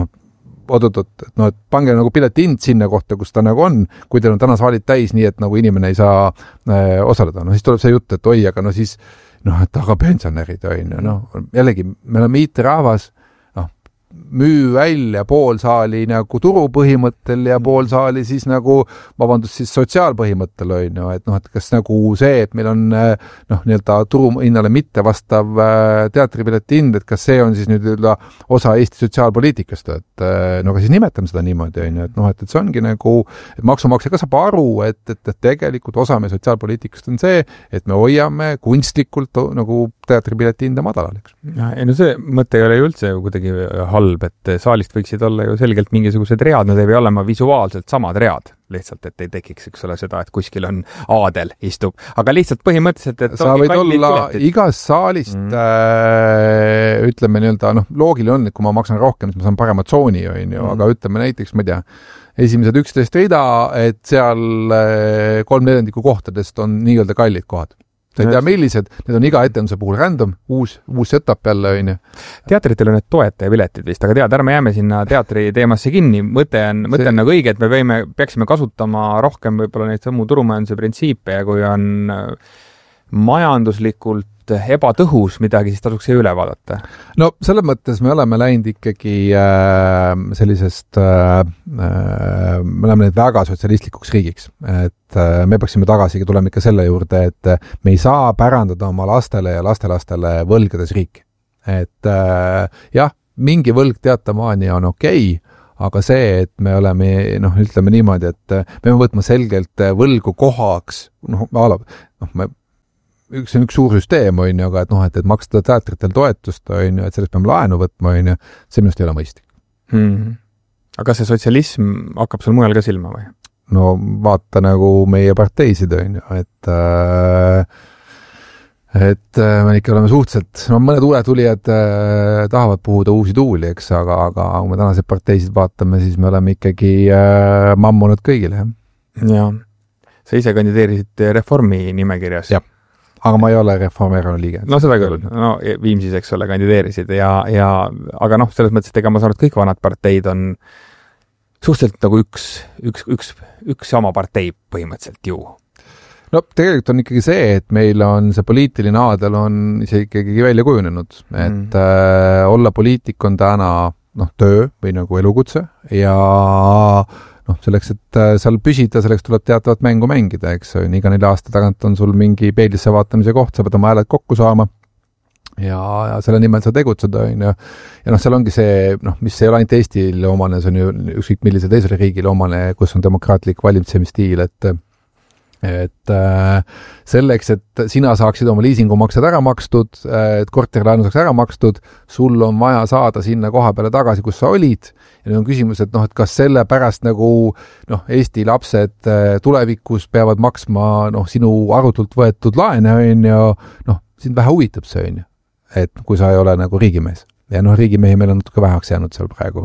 et pange nagu pileti hind sinna kohta, kus ta nagu on, kui teil on täna saalid täis, nii et nagu inimene ei saa osaleda, siis tuleb see jutt, et oi, aga siis et aga pensionärid, jällegi, me oleme IT-rahvas, müü välja pool saali nagu turu põhimõttel ja pool saali siis nagu, siis sotsiaalpõhimõttel, et kas nagu see, et meil on nii-öelda turuhinnale mitte vastav teatripileti hind, et kas see on siis nüüd osa Eesti sotsiaalpoliitikast, et aga siis nimetame seda niimoodi, et see ongi nagu, et maksumaksja ka saab aru, et tegelikult osa meie sotsiaalpoliitikast on see, et me hoiame kunstlikult nagu teatripileti hinda madalal, eks. Ja see mõte ei ole ju üldse kuidagi halb, et saalist võiksid olla ju selgelt mingisugused read, nad ei pea olema visuaalselt samad read, lihtsalt, et ei tekiks, eks ole, seda, et kuskil on aadel istub, aga lihtsalt põhimõtteliselt, et sa võid olla igast saalist, ütleme nii-öelda, loogiline on, et kui ma maksan rohkem, siis ma saan parema tsooni, aga ütleme näiteks, ma ei tea, esimesed 11 rida, et seal 3/4 kohtadest on nii-öelda kallid kohad. Ta ei tea, millised, need on iga etenduse puhul random, uus setup jälle, Teatritel on need toetajapiletid vist, aga ärme jääme sinna teatri teemasse kinni. Mõte on nagu õige, et me peaksime kasutama rohkem võib-olla neid samu turumajanduse printsiipe ja kui on majanduslikult ebatõhus midagi, siis tasuks see üle vaadata. No selles mõttes me oleme läinud ikkagi sellisest, me oleme nüüd väga sotsialistlikuks riigiks, et me peaksime tagasi tulema ikka selle juurde, et me ei saa pärandada oma lastele ja lastelastele võlgades riiki. Et jah, mingi võlg teatamaani on okei, aga see, et me oleme, ütleme niimoodi, et me peame võtma selgelt võlgu kohaks, üks on üks suur süsteem, on ju, aga et maksta teatritel toetust, on ju, et sellest peame laenu võtma, on ju, see minust ei ole mõistlik. Aga see sotsialism hakkab sul mujal ka silma või? No vaata nagu meie parteisid, on ju, et me ikka oleme suhteliselt, mõned uued tulijad tahavad puhuda uusi tuuli, eks, aga kui me tänased parteisid vaatame, siis me oleme ikkagi mammunud kõigile, jah. Ja, sa ise kandideerisid Reformi nimekirjas. Jah. Aga ma ei ole Reformierakonna liige. No seda küll, Viimsis, eks ole, kandideerisid aga selles mõttes, et ega ma saan, et kõik vanad parteid on suhteliselt nagu üks sama partei põhimõtteliselt ju. No tegelikult on ikkagi see, et meil on see poliitiline aadel on ise ikkagi välja kujunenud, et olla poliitik on täna töö või nagu elukutse ja selleks, et seal püsida, selleks tuleb teatavat mängu mängida, eks on, iga 4 aasta tagant on sul mingi peeglisse vaatamise koht, sa pead oma hääled kokku saama ja selle nimel sa tegutsed, on ju. Ja seal ongi see, mis ei ole ainult Eestile omane, see on ju ükskõik millisele teisele riigile omane, kus on demokraatlik valitsemisstiil, et selleks, et sina saaksid oma liisingumaksed ära makstud, et korterilaenu saaks ära makstud, sul on vaja saada sinna koha peale tagasi, kus sa olid. Ja nüüd on küsimus, et kas selle pärast nagu Eesti lapsed tulevikus peavad maksma sinu arvutult võetud laene, on ju, sind vähe huvitab see, on ju, et kui sa ei ole nagu riigimees. Ja riigimehi meil on natuke vähaks jäänud seal praegu,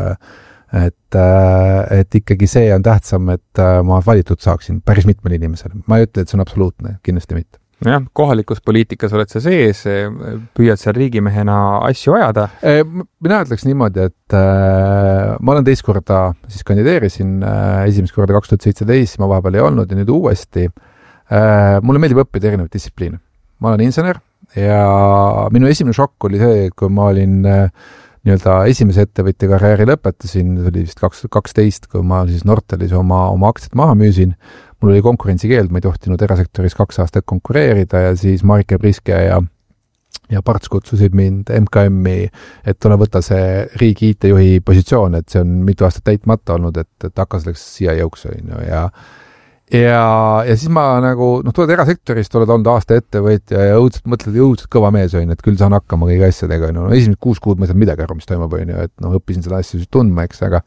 et ikkagi see on tähtsam, et ma valitud saaksin päris mitmel inimesele. Ma ei ütle, et see on absoluutne, kindlasti mitte. Jah, kohalikus poliitikas oled sa sees, püüad seal riigimehena asju ajada? Mina ütleks niimoodi, et ma olen teist korda siis kandideerisin, esimest korda 2017, ma vahepeal ei olnud ja nüüd uuesti. Mulle meeldib õppida erinevaid distsipliine. Ma olen insener ja minu esimene šokk oli see, kui ma olin esimese ettevõtja karjääri lõpetasin, see oli vist 2012, kui ma siis Nortalis oma aktsiat maha müüsin. Mul oli konkurentsikeeld, ma ei tohtinud erasektoris 2 aastat konkureerida ja siis Marike Priske ja Parts kutsusid mind MKM-i, et tule võtta see riigi IT-juhi positsioon, et see on mitu aastat täitmata olnud, et hakka selleks siia jõuks. Ja siis ma nagu, tuled erasektorist, oled olnud aasta ettevõtja ja mõtled õudselt kõva mees, et küll saan hakkama kõigi asjadega. Esimesed 6 kuud ma ei saanud midagi aru, mis toimub, et õppisin seda asja tundma, eks, aga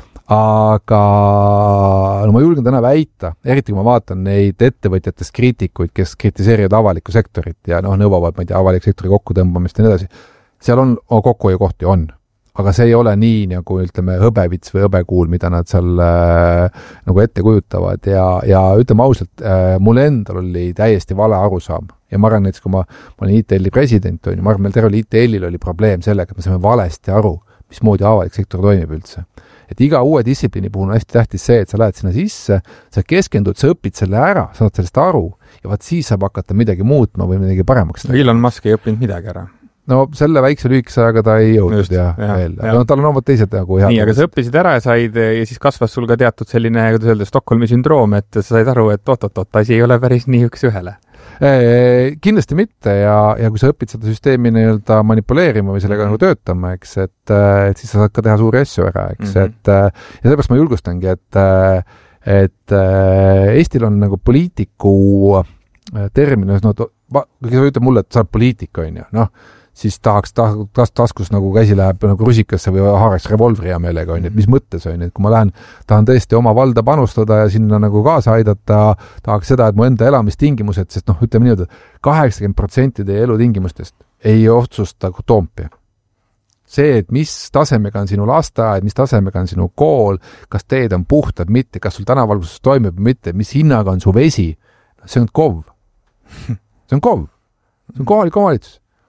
ma julgen täna väita, eriti kui ma vaatan neid ettevõtjatest kriitikuid, kes kritiseerivad avalikku sektorit ja nõuavad, ma ei tea, avalik sektori kokkutõmbamist ja nii edasi. Seal on kokkuhoiukohti, aga see ei ole nii nagu, ütleme, hõbevits või hõbekuul, mida nad seal nagu ette kujutavad ja ütleme ausalt, mul endal oli täiesti vale arusaam ja ma arvan, et kui ma olin ITL-i president, ma arvan, meil tervel ITL-il oli probleem sellega, et me saime valesti aru, mismoodi avalik sektor toimib üldse. Et iga uue distsipliini puhul on hästi tähtis see, et sa lähed sinna sisse, sa keskendud, sa õpid selle ära, saad sellest aru ja vaat siis saab hakata midagi muutma või midagi paremaks. Elon Musk ei õppinud midagi ära. No selle väikse lühikese ajaga ta ei jõudnud veel. Tal on omad teised nagu head. Nii, aga sa õppisid ära ja siis kasvas sul ka teatud selline, kuidas öelda, Stockholmi sündroom, et sa said aru, et asi ei ole päris nii üks ühele. Kindlasti mitte ja kui sa õpid seda süsteemi manipuleerima või sellega nagu töötama, eks, et siis sa saad ka teha suuri asju ära, eks, et ja sellepärast ma julgustangi, et Eestil on nagu poliitiku termin, kui sa ütled mulle, et sa oled poliitik, on ju, siis tahaks taskus nagu käsi läheb nagu rusikasse või haaraks revolvri ja meelega, et mis mõttes on, et kui ma tahan tõesti oma valda panustada ja sinna nagu kaasa aidata, tahaks seda, et mu enda elamistingimused, sest ütleme nii, et 80% teie elutingimustest ei otsusta Toompea. See, et mis tasemega on sinu lasteaed, mis tasemega on sinu kool, kas teed on puhtad, mitte, kas sul tänavalguses toimib või mitte, mis hinnaga on su vesi, see on KOV. See on KOV. See on kohalik omavalitsus.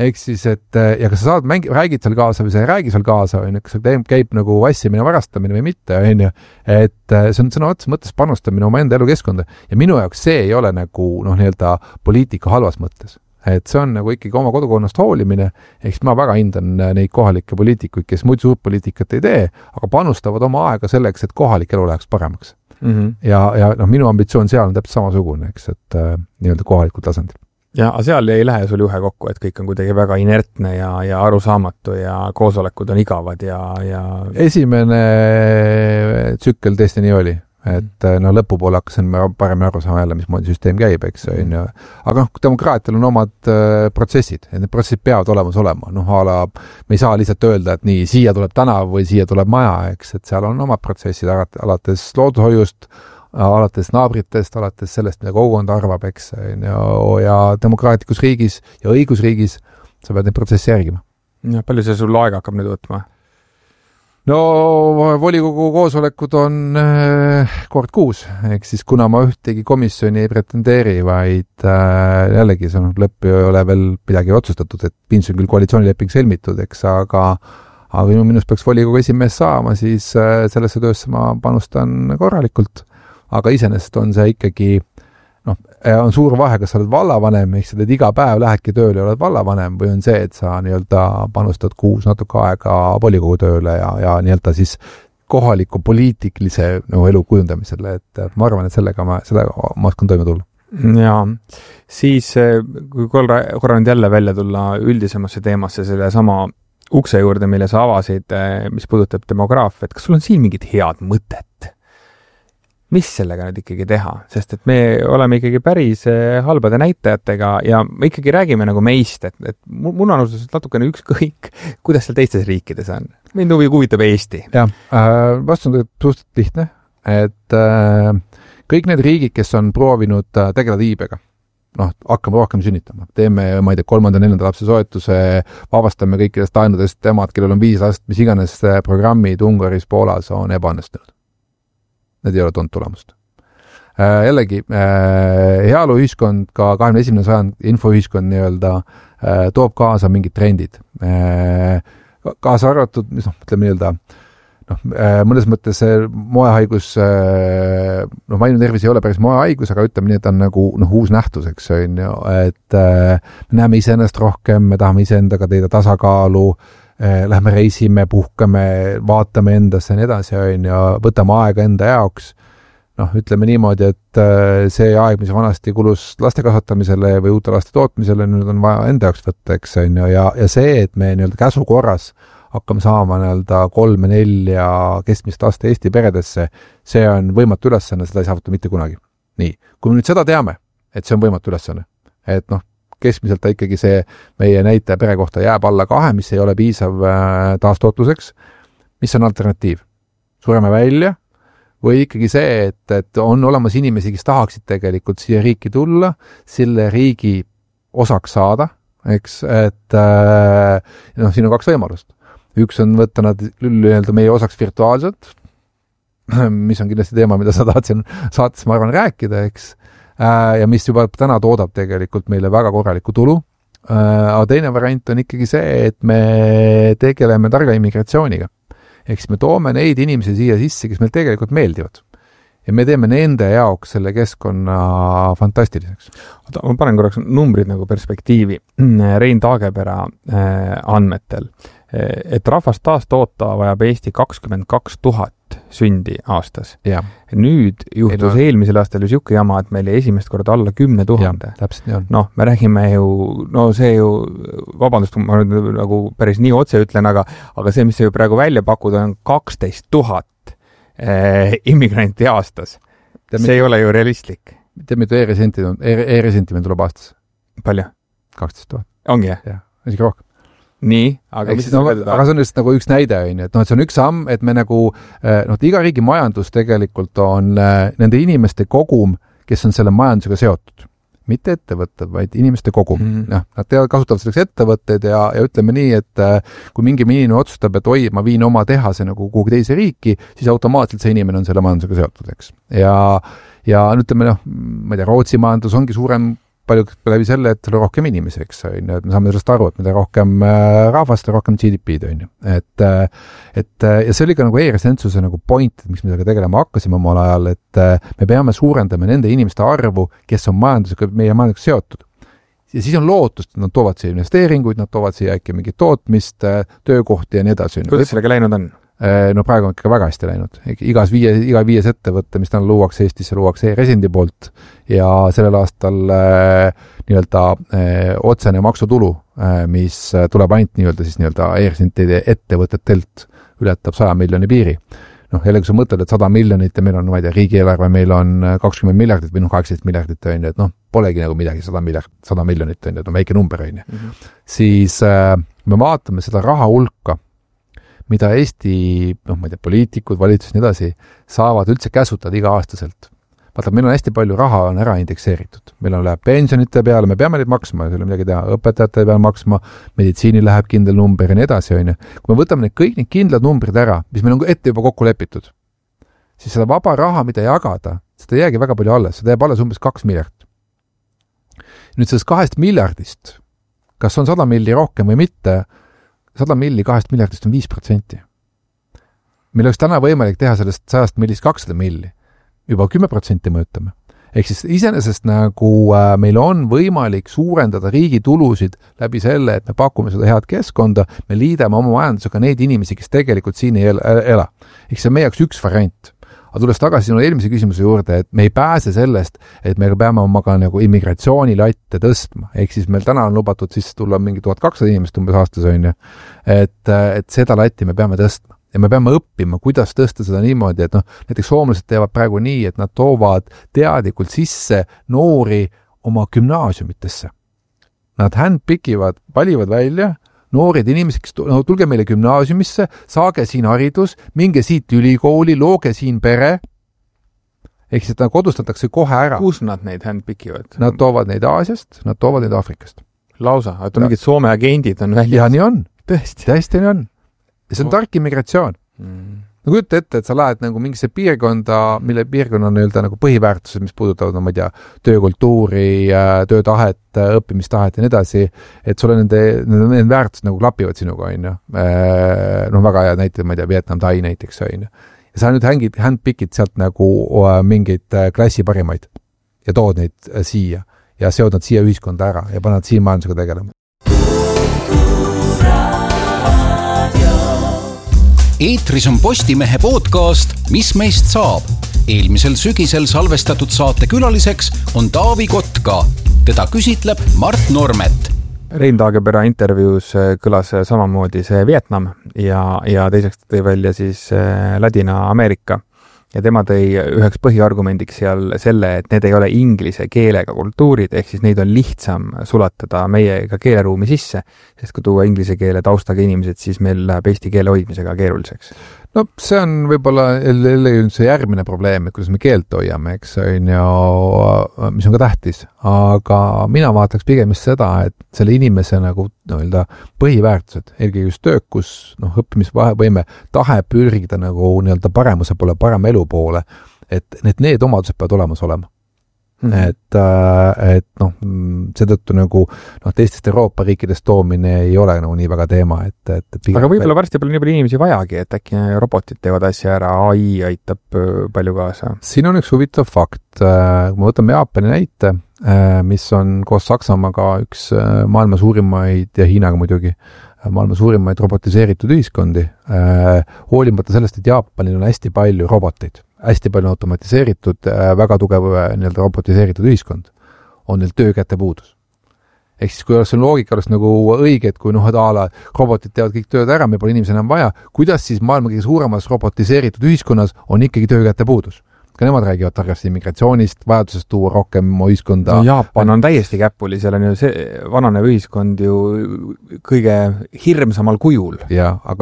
ehk siis, et ja kas sa räägid seal kaasa või sa ei räägi seal kaasa, on ju, kas käib nagu vassimine, varastamine või mitte, on ju, et see on sõna otseses mõttes panustamine oma enda elukeskkonda ja minu jaoks see ei ole nagu nii-öelda poliitika halvas mõttes. Et see on nagu ikkagi oma kodukonnast hoolimine, ehk siis ma väga hindan neid kohalikke poliitikuid, kes muidu suurt poliitikat ei tee, aga panustavad oma aega selleks, et kohalik elu läheks paremaks. Ja minu ambitsioon seal on täpselt samasugune, eks, et nii-öelda kohalikul tasandil. Ja seal ei lähe sul juhe kokku, et kõik on kuidagi väga inertne ja arusaamatu ja koosolekud on igavad ja... Esimene tsükkel tõesti nii oli, et lõpupoole hakkasin paremini aru saama jälle, mismoodi süsteem käib, eks, on ju. Aga demokraatial on omad protsessid, et need protsessid peavad olemas olema. Me ei saa lihtsalt öelda, et nii, siia tuleb tänav või siia tuleb maja, eks, et seal on omad protsessid alates loodushoiust, alates naabritest, alates sellest, mida kogukond arvab, eks, ja demokraatlikus riigis ja õigusriigis sa pead neid protsessi järgima. Ja palju see sul aega hakkab nüüd võtma? No volikogu koosolekud on kord kuus, ehk siis kuna ma ühtegi komisjoni ei pretendeeri, vaid jällegi see lõpp ei ole veel midagi otsustatud, et pinds on küll koalitsioonileping sõlmitud, eks, aga minust peaks volikogu esimees saama, siis sellesse töösse ma panustan korralikult. Aga iseenesest on see ikkagi, on suur vahe, kas sa oled vallavanem, ehk sa teed iga päev, lähedki tööle ja oled vallavanem, või on see, et sa nii-öelda panustad kuus natuke aega volikogu tööle ja nii-öelda siis kohaliku poliitilise elu kujundamisele, et ma arvan, et sellega ma oskan toime tulla. Ja siis, kui korra nüüd jälle välja tulla üldisemasse teemasse, selle sama ukse juurde, mille sa avasid, mis puudutab demograafiat, kas sul on siin mingid head mõtet? Mis sellega nüüd ikkagi teha? Sest et me oleme ikkagi päris halbade näitajatega ja me ikkagi räägime nagu meist, et mul on natukene ükskõik, kuidas seal teistes riikides on. Mind huvitab Eesti. Ja, vastus on suhteliselt lihtne, et kõik need riigid, kes on proovinud tegeleda iibega, hakkame rohkem sünnitama. Teeme, ma ei tea, 3. ja 4. lapse soetuse, vabastame kõikidest laenudest temad, kellel on 5 last, mis iganes programmid Ungaris, Poolas on ebaõnnestunud. Need ei ole toonud tulemust. Jällegi, heaoluühiskond, ka 21. sajand infoühiskond nii-öelda toob kaasa mingid trendid. Kaasa arvatud, ütleme nii-öelda, mõnes mõttes moehaigus, vaimne tervis ei ole päris moehaigus, aga ütleme nii, et on nagu uus nähtuseks, et me näeme iseennast rohkem, me tahame iseendaga teida tasakaalu, lähme reisime, puhkame, vaatame endasse ja nii edasi, võtame aega enda jaoks. Ütleme niimoodi, et see aeg, mis vanasti kulus laste kasvatamisele või uute laste tootmisele, nüüd on vaja enda jaoks võtta, eks, ja see, et me nii-öelda käsukorras hakkame saama 3-4 keskmist laste Eesti peredesse, see on võimatu ülesanne, seda ei saavuta mitte kunagi. Nii, kui me nüüd seda teame, et see on võimatu ülesanne, et keskmiselt ikkagi see meie näitaja pere kohta jääb alla 2, mis ei ole piisav taastootluseks. Mis on alternatiiv? Sureme välja või ikkagi see, et on olemas inimesi, kes tahaksid tegelikult siia riiki tulla, selle riigi osaks saada, eks, et siin on 2 võimalust. Üks on võtta nad nii-öelda meie osaks virtuaalselt, mis on kindlasti teema, mida sa tahad siin saates, ma arvan, rääkida, eks, ja mis juba täna toodab tegelikult meile väga korralikku tulu. Aga teine variant on ikkagi see, et me tegeleme targa immigratsiooniga. Ehk siis me toome neid inimesi siia sisse, kes meil tegelikult meeldivad. Ja me teeme nende jaoks selle keskkonna fantastiliseks. Ma panen korraks numbrid nagu perspektiivi. Rein Taagepera andmetel, et rahvast taas toota vajab Eesti 22 000 sündi aastas. Ja. Nüüd juhtus eelmisel aastal siuke jama, et meil esimest korda alla 10 000. Ja, täpselt nii on. Me räägime see ju, vabandust, ma nüüd nagu päris nii otse ütlen, aga see, mis see ju praegu välja pakuda, on 12 000 immigranti aastas. See ei ole ju realistlik. Tead, mitu e-residenti meil tuleb aastas? Palju? 12 000. Ongi, jah? Ja, isegi rohkem. Nii, aga mis aga see on just nagu üks näide, et see on üks samm, et me nagu, iga riigi majandus tegelikult on nende inimeste kogum, kes on selle majandusega seotud. Mitte ettevõtted, vaid inimeste kogum. Nad kasutavad selleks ettevõtted ja ütleme nii, et kui mingi inimene otsustab, et ma viin oma tehase nagu kuhugi teise riiki, siis automaatselt see inimene on selle majandusega seotud, eks. Ja ütleme, ma ei tea, Rootsi majandus ongi suurem palju läbi selle, et rohkem inimesi, eks, on ju, et me saame sellest aru, et mida rohkem rahvast, rohkem GDP-d, on ju. Ja see oli ka nagu e-residentsuse nagu point, et miks me sellega tegelema hakkasime omal ajal, et me peame suurendama nende inimeste arvu, kes on meie majandusega seotud. Ja siis on lootust, et nad toovad siia investeeringuid, nad toovad siia äkki mingit tootmist, töökohti ja nii edasi. Kuidas sellega läinud on? No praegu on ikka väga hästi läinud. Iga viies ettevõtte, mis täna luuakse Eestisse, luuakse e-residendi poolt ja sellel aastal nii-öelda otsene maksutulu, mis tuleb ainult nii-öelda e-residentide ettevõtetelt, ületab 100 miljoni piiri. Jälle, kui sa mõtled, et 100 miljonit ja meil on, ma ei tea, riigieelarve, meil on 20 miljardit või 18 miljardit, on ju, et polegi nagu midagi 100 miljonit, on ju, et väike number, on ju. Siis me vaatame seda raha hulka, mida Eesti, ma ei tea, poliitikud, valitsus ja nii edasi, saavad üldse käsutada iga-aastaselt. Vaata, meil on hästi palju raha on ära indekseeritud. Meil on läheb pensionite peale, me peame neid maksma, ei ole midagi teha, õpetajate peale maksma, meditsiini läheb kindel number ja nii edasi, on ju. Kui me võtame kõik need kindlad numbrid ära, mis meil on ette juba kokku lepitud, siis seda vaba raha, mida jagada, seda jäägi väga palju alles, seda jääb alles umbes 2 miljardit. Nüüd sellest 2 miljardist, kas on 100 milli rohkem või mitte, 100 milli 2 miljardist on 5%. Meil oleks täna võimalik teha sellest 100 millist 200 milli. Juba 10% mõõtame. Ehk siis iseenesest nagu meil on võimalik suurendada riigi tulusid läbi selle, et me pakume seda head keskkonda, me liidame oma majandusega neid inimesi, kes tegelikult siin ei ela. Ehk see on meie jaoks üks variant. Aga tulles tagasi sinu eelmise küsimuse juurde, et me ei pääse sellest, et me peame omaga nagu immigratsioonilatte tõstma. Ehk siis meil täna on lubatud siis tulla mingi 1200 inimest umbes aastas, on ju. Et seda latti me peame tõstma. Ja me peame õppima, kuidas tõsta seda niimoodi, et näiteks soomlased teevad praegu nii, et nad toovad teadlikult sisse noori oma gümnaasiumitesse. Nad handpickivad, valivad välja noored inimesed, kes tulge meile gümnaasiumisse, saage siin haridus, minge siit ülikooli, looge siin pere. Ehk siis nad kodustatakse kohe ära. Kus nad neid handpickivad? Nad toovad neid Aasiast, nad toovad neid Afrikast. Lausa, et on mingid Soome agendid on välja. Ja nii on. Tõesti nii on. Ja see on tark immigratsioon. No kujuta ette, et sa lähed nagu mingisse piirkonda, mille piirkonna on nagu põhiväärtused, mis puudutavad, ma ei tea, töökultuuri, töötahet, õppimistahet ja nii edasi, et sulle nende väärtused nagu klapivad sinuga, on ju. Väga hea näite, ma ei tea, Vietnam, Tai näiteks, on ju. Ja sa nüüd handpickid sealt nagu mingeid klassi parimaid ja tood neid siia ja seod nad siia ühiskonda ära ja paned siin majandusega tegelema. Eetris on Postimehe podcast Mis meist saab? Eelmisel sügisel salvestatud saate külaliseks on Taavi Kotka. Teda küsitleb Mart Normet. Rein Taagepera intervjuus kõlas samamoodi see Vietnam ja teiseks tõi välja siis Ladina-Ameerika. Ja tema tõi üheks põhiargumendiks seal selle, et need ei ole inglise keelega kultuurid, ehk siis neid on lihtsam sulatada meiega keeleruumi sisse, sest kui tuua inglise keele taustaga inimesed, siis meil läheb eesti keele hoidmisega keeruliseks. No see on võib-olla see järgmine probleem, et kuidas me keelt hoiame, eks on ju, mis on ka tähtis, aga mina vaataks pigem seda, et selle inimese nagu põhiväärtused, eelkõige just töökus, õppimisvõime, tahe pürgida nagu paremuse poole, parem elu poole, et need omadused peavad olemas olema. Et seetõttu nagu teistest Euroopa riikidest toomine ei ole nagu nii väga teema, aga võib-olla varsti pole nii palju inimesi vajagi, et äkki robotid teevad asja ära, AI aitab palju kaasa. Siin on üks huvitav fakt, kui me võtame Jaapani näite, mis on koos Saksamaaga üks maailma suurimaid ja Hiinaga muidugi maailma suurimaid robotiseeritud ühiskondi, hoolimata sellest, et Jaapanil on hästi palju roboteid, hästi palju automatiseeritud, väga tugev robotiseeritud ühiskond, on neil töökäte puudus. Ehk siis, kui see loogika oleks nagu õige, et kui robotid teevad kõik tööd ära, me pole inimesi enam vaja, kuidas siis maailma kõige suuremas robotiseeritud ühiskonnas on ikkagi töökäte puudus? Ka nemad räägivad targast immigratsioonist, vajadusest tuua rohkem ühiskonda. No Jaapan on täiesti käpuli, seal on ju see vananev ühiskond ju kõige hirmsamal kujul. Ja, aga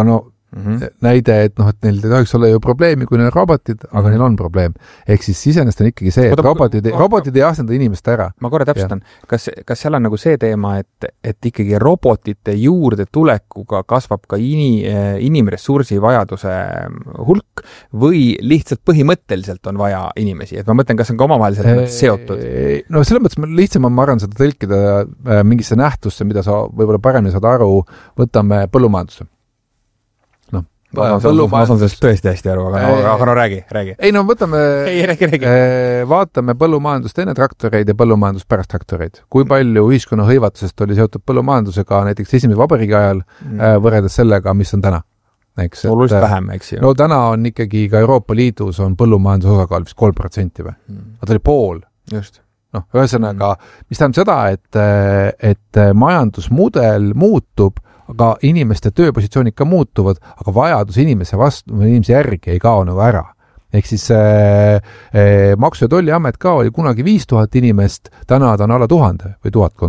näide, et et neil ei tohiks olla ju probleemi, kui neil on robotid, aga neil on probleem. Ehk siis iseenesest on ikkagi see, et robotid ei asenda inimest ära. Ma korra täpsustan, kas seal on nagu see teema, et ikkagi robotite juurde tulekuga kasvab ka inimressursi vajaduse hulk või lihtsalt põhimõtteliselt on vaja inimesi? Et ma mõtlen, kas on ka omavaheliselt seotud? No selles mõttes lihtsam on, ma arvan, seda tõlkida mingisse nähtusse, mida sa võib-olla paremini saad aru, võtame põllumajanduse. Ma saan sellest tõesti hästi aru, aga no räägi. Ei, no võtame, räägi. Vaatame põllumajandust enne traktoreid ja põllumajandust pärast traktoreid. Kui palju ühiskonna hõivatusest oli seotud põllumajandusega näiteks esimese vabariigi ajal võrreldes sellega, mis on täna? Oluliselt vähem, eks ju. No täna on ikkagi ka Euroopa Liidus on põllumajanduse osakaal vist 3% või? Ta oli pool. Just. Ühesõnaga, mis tähendab seda, et majandusmudel muutub, aga inimeste tööpositsioonid ka muutuvad, aga vajadus inimese järgi ei kao nagu ära. Ehk siis Maksu- ja Tolliamet ka oli kunagi 5000 inimest, täna ta on alla 1000 või 1000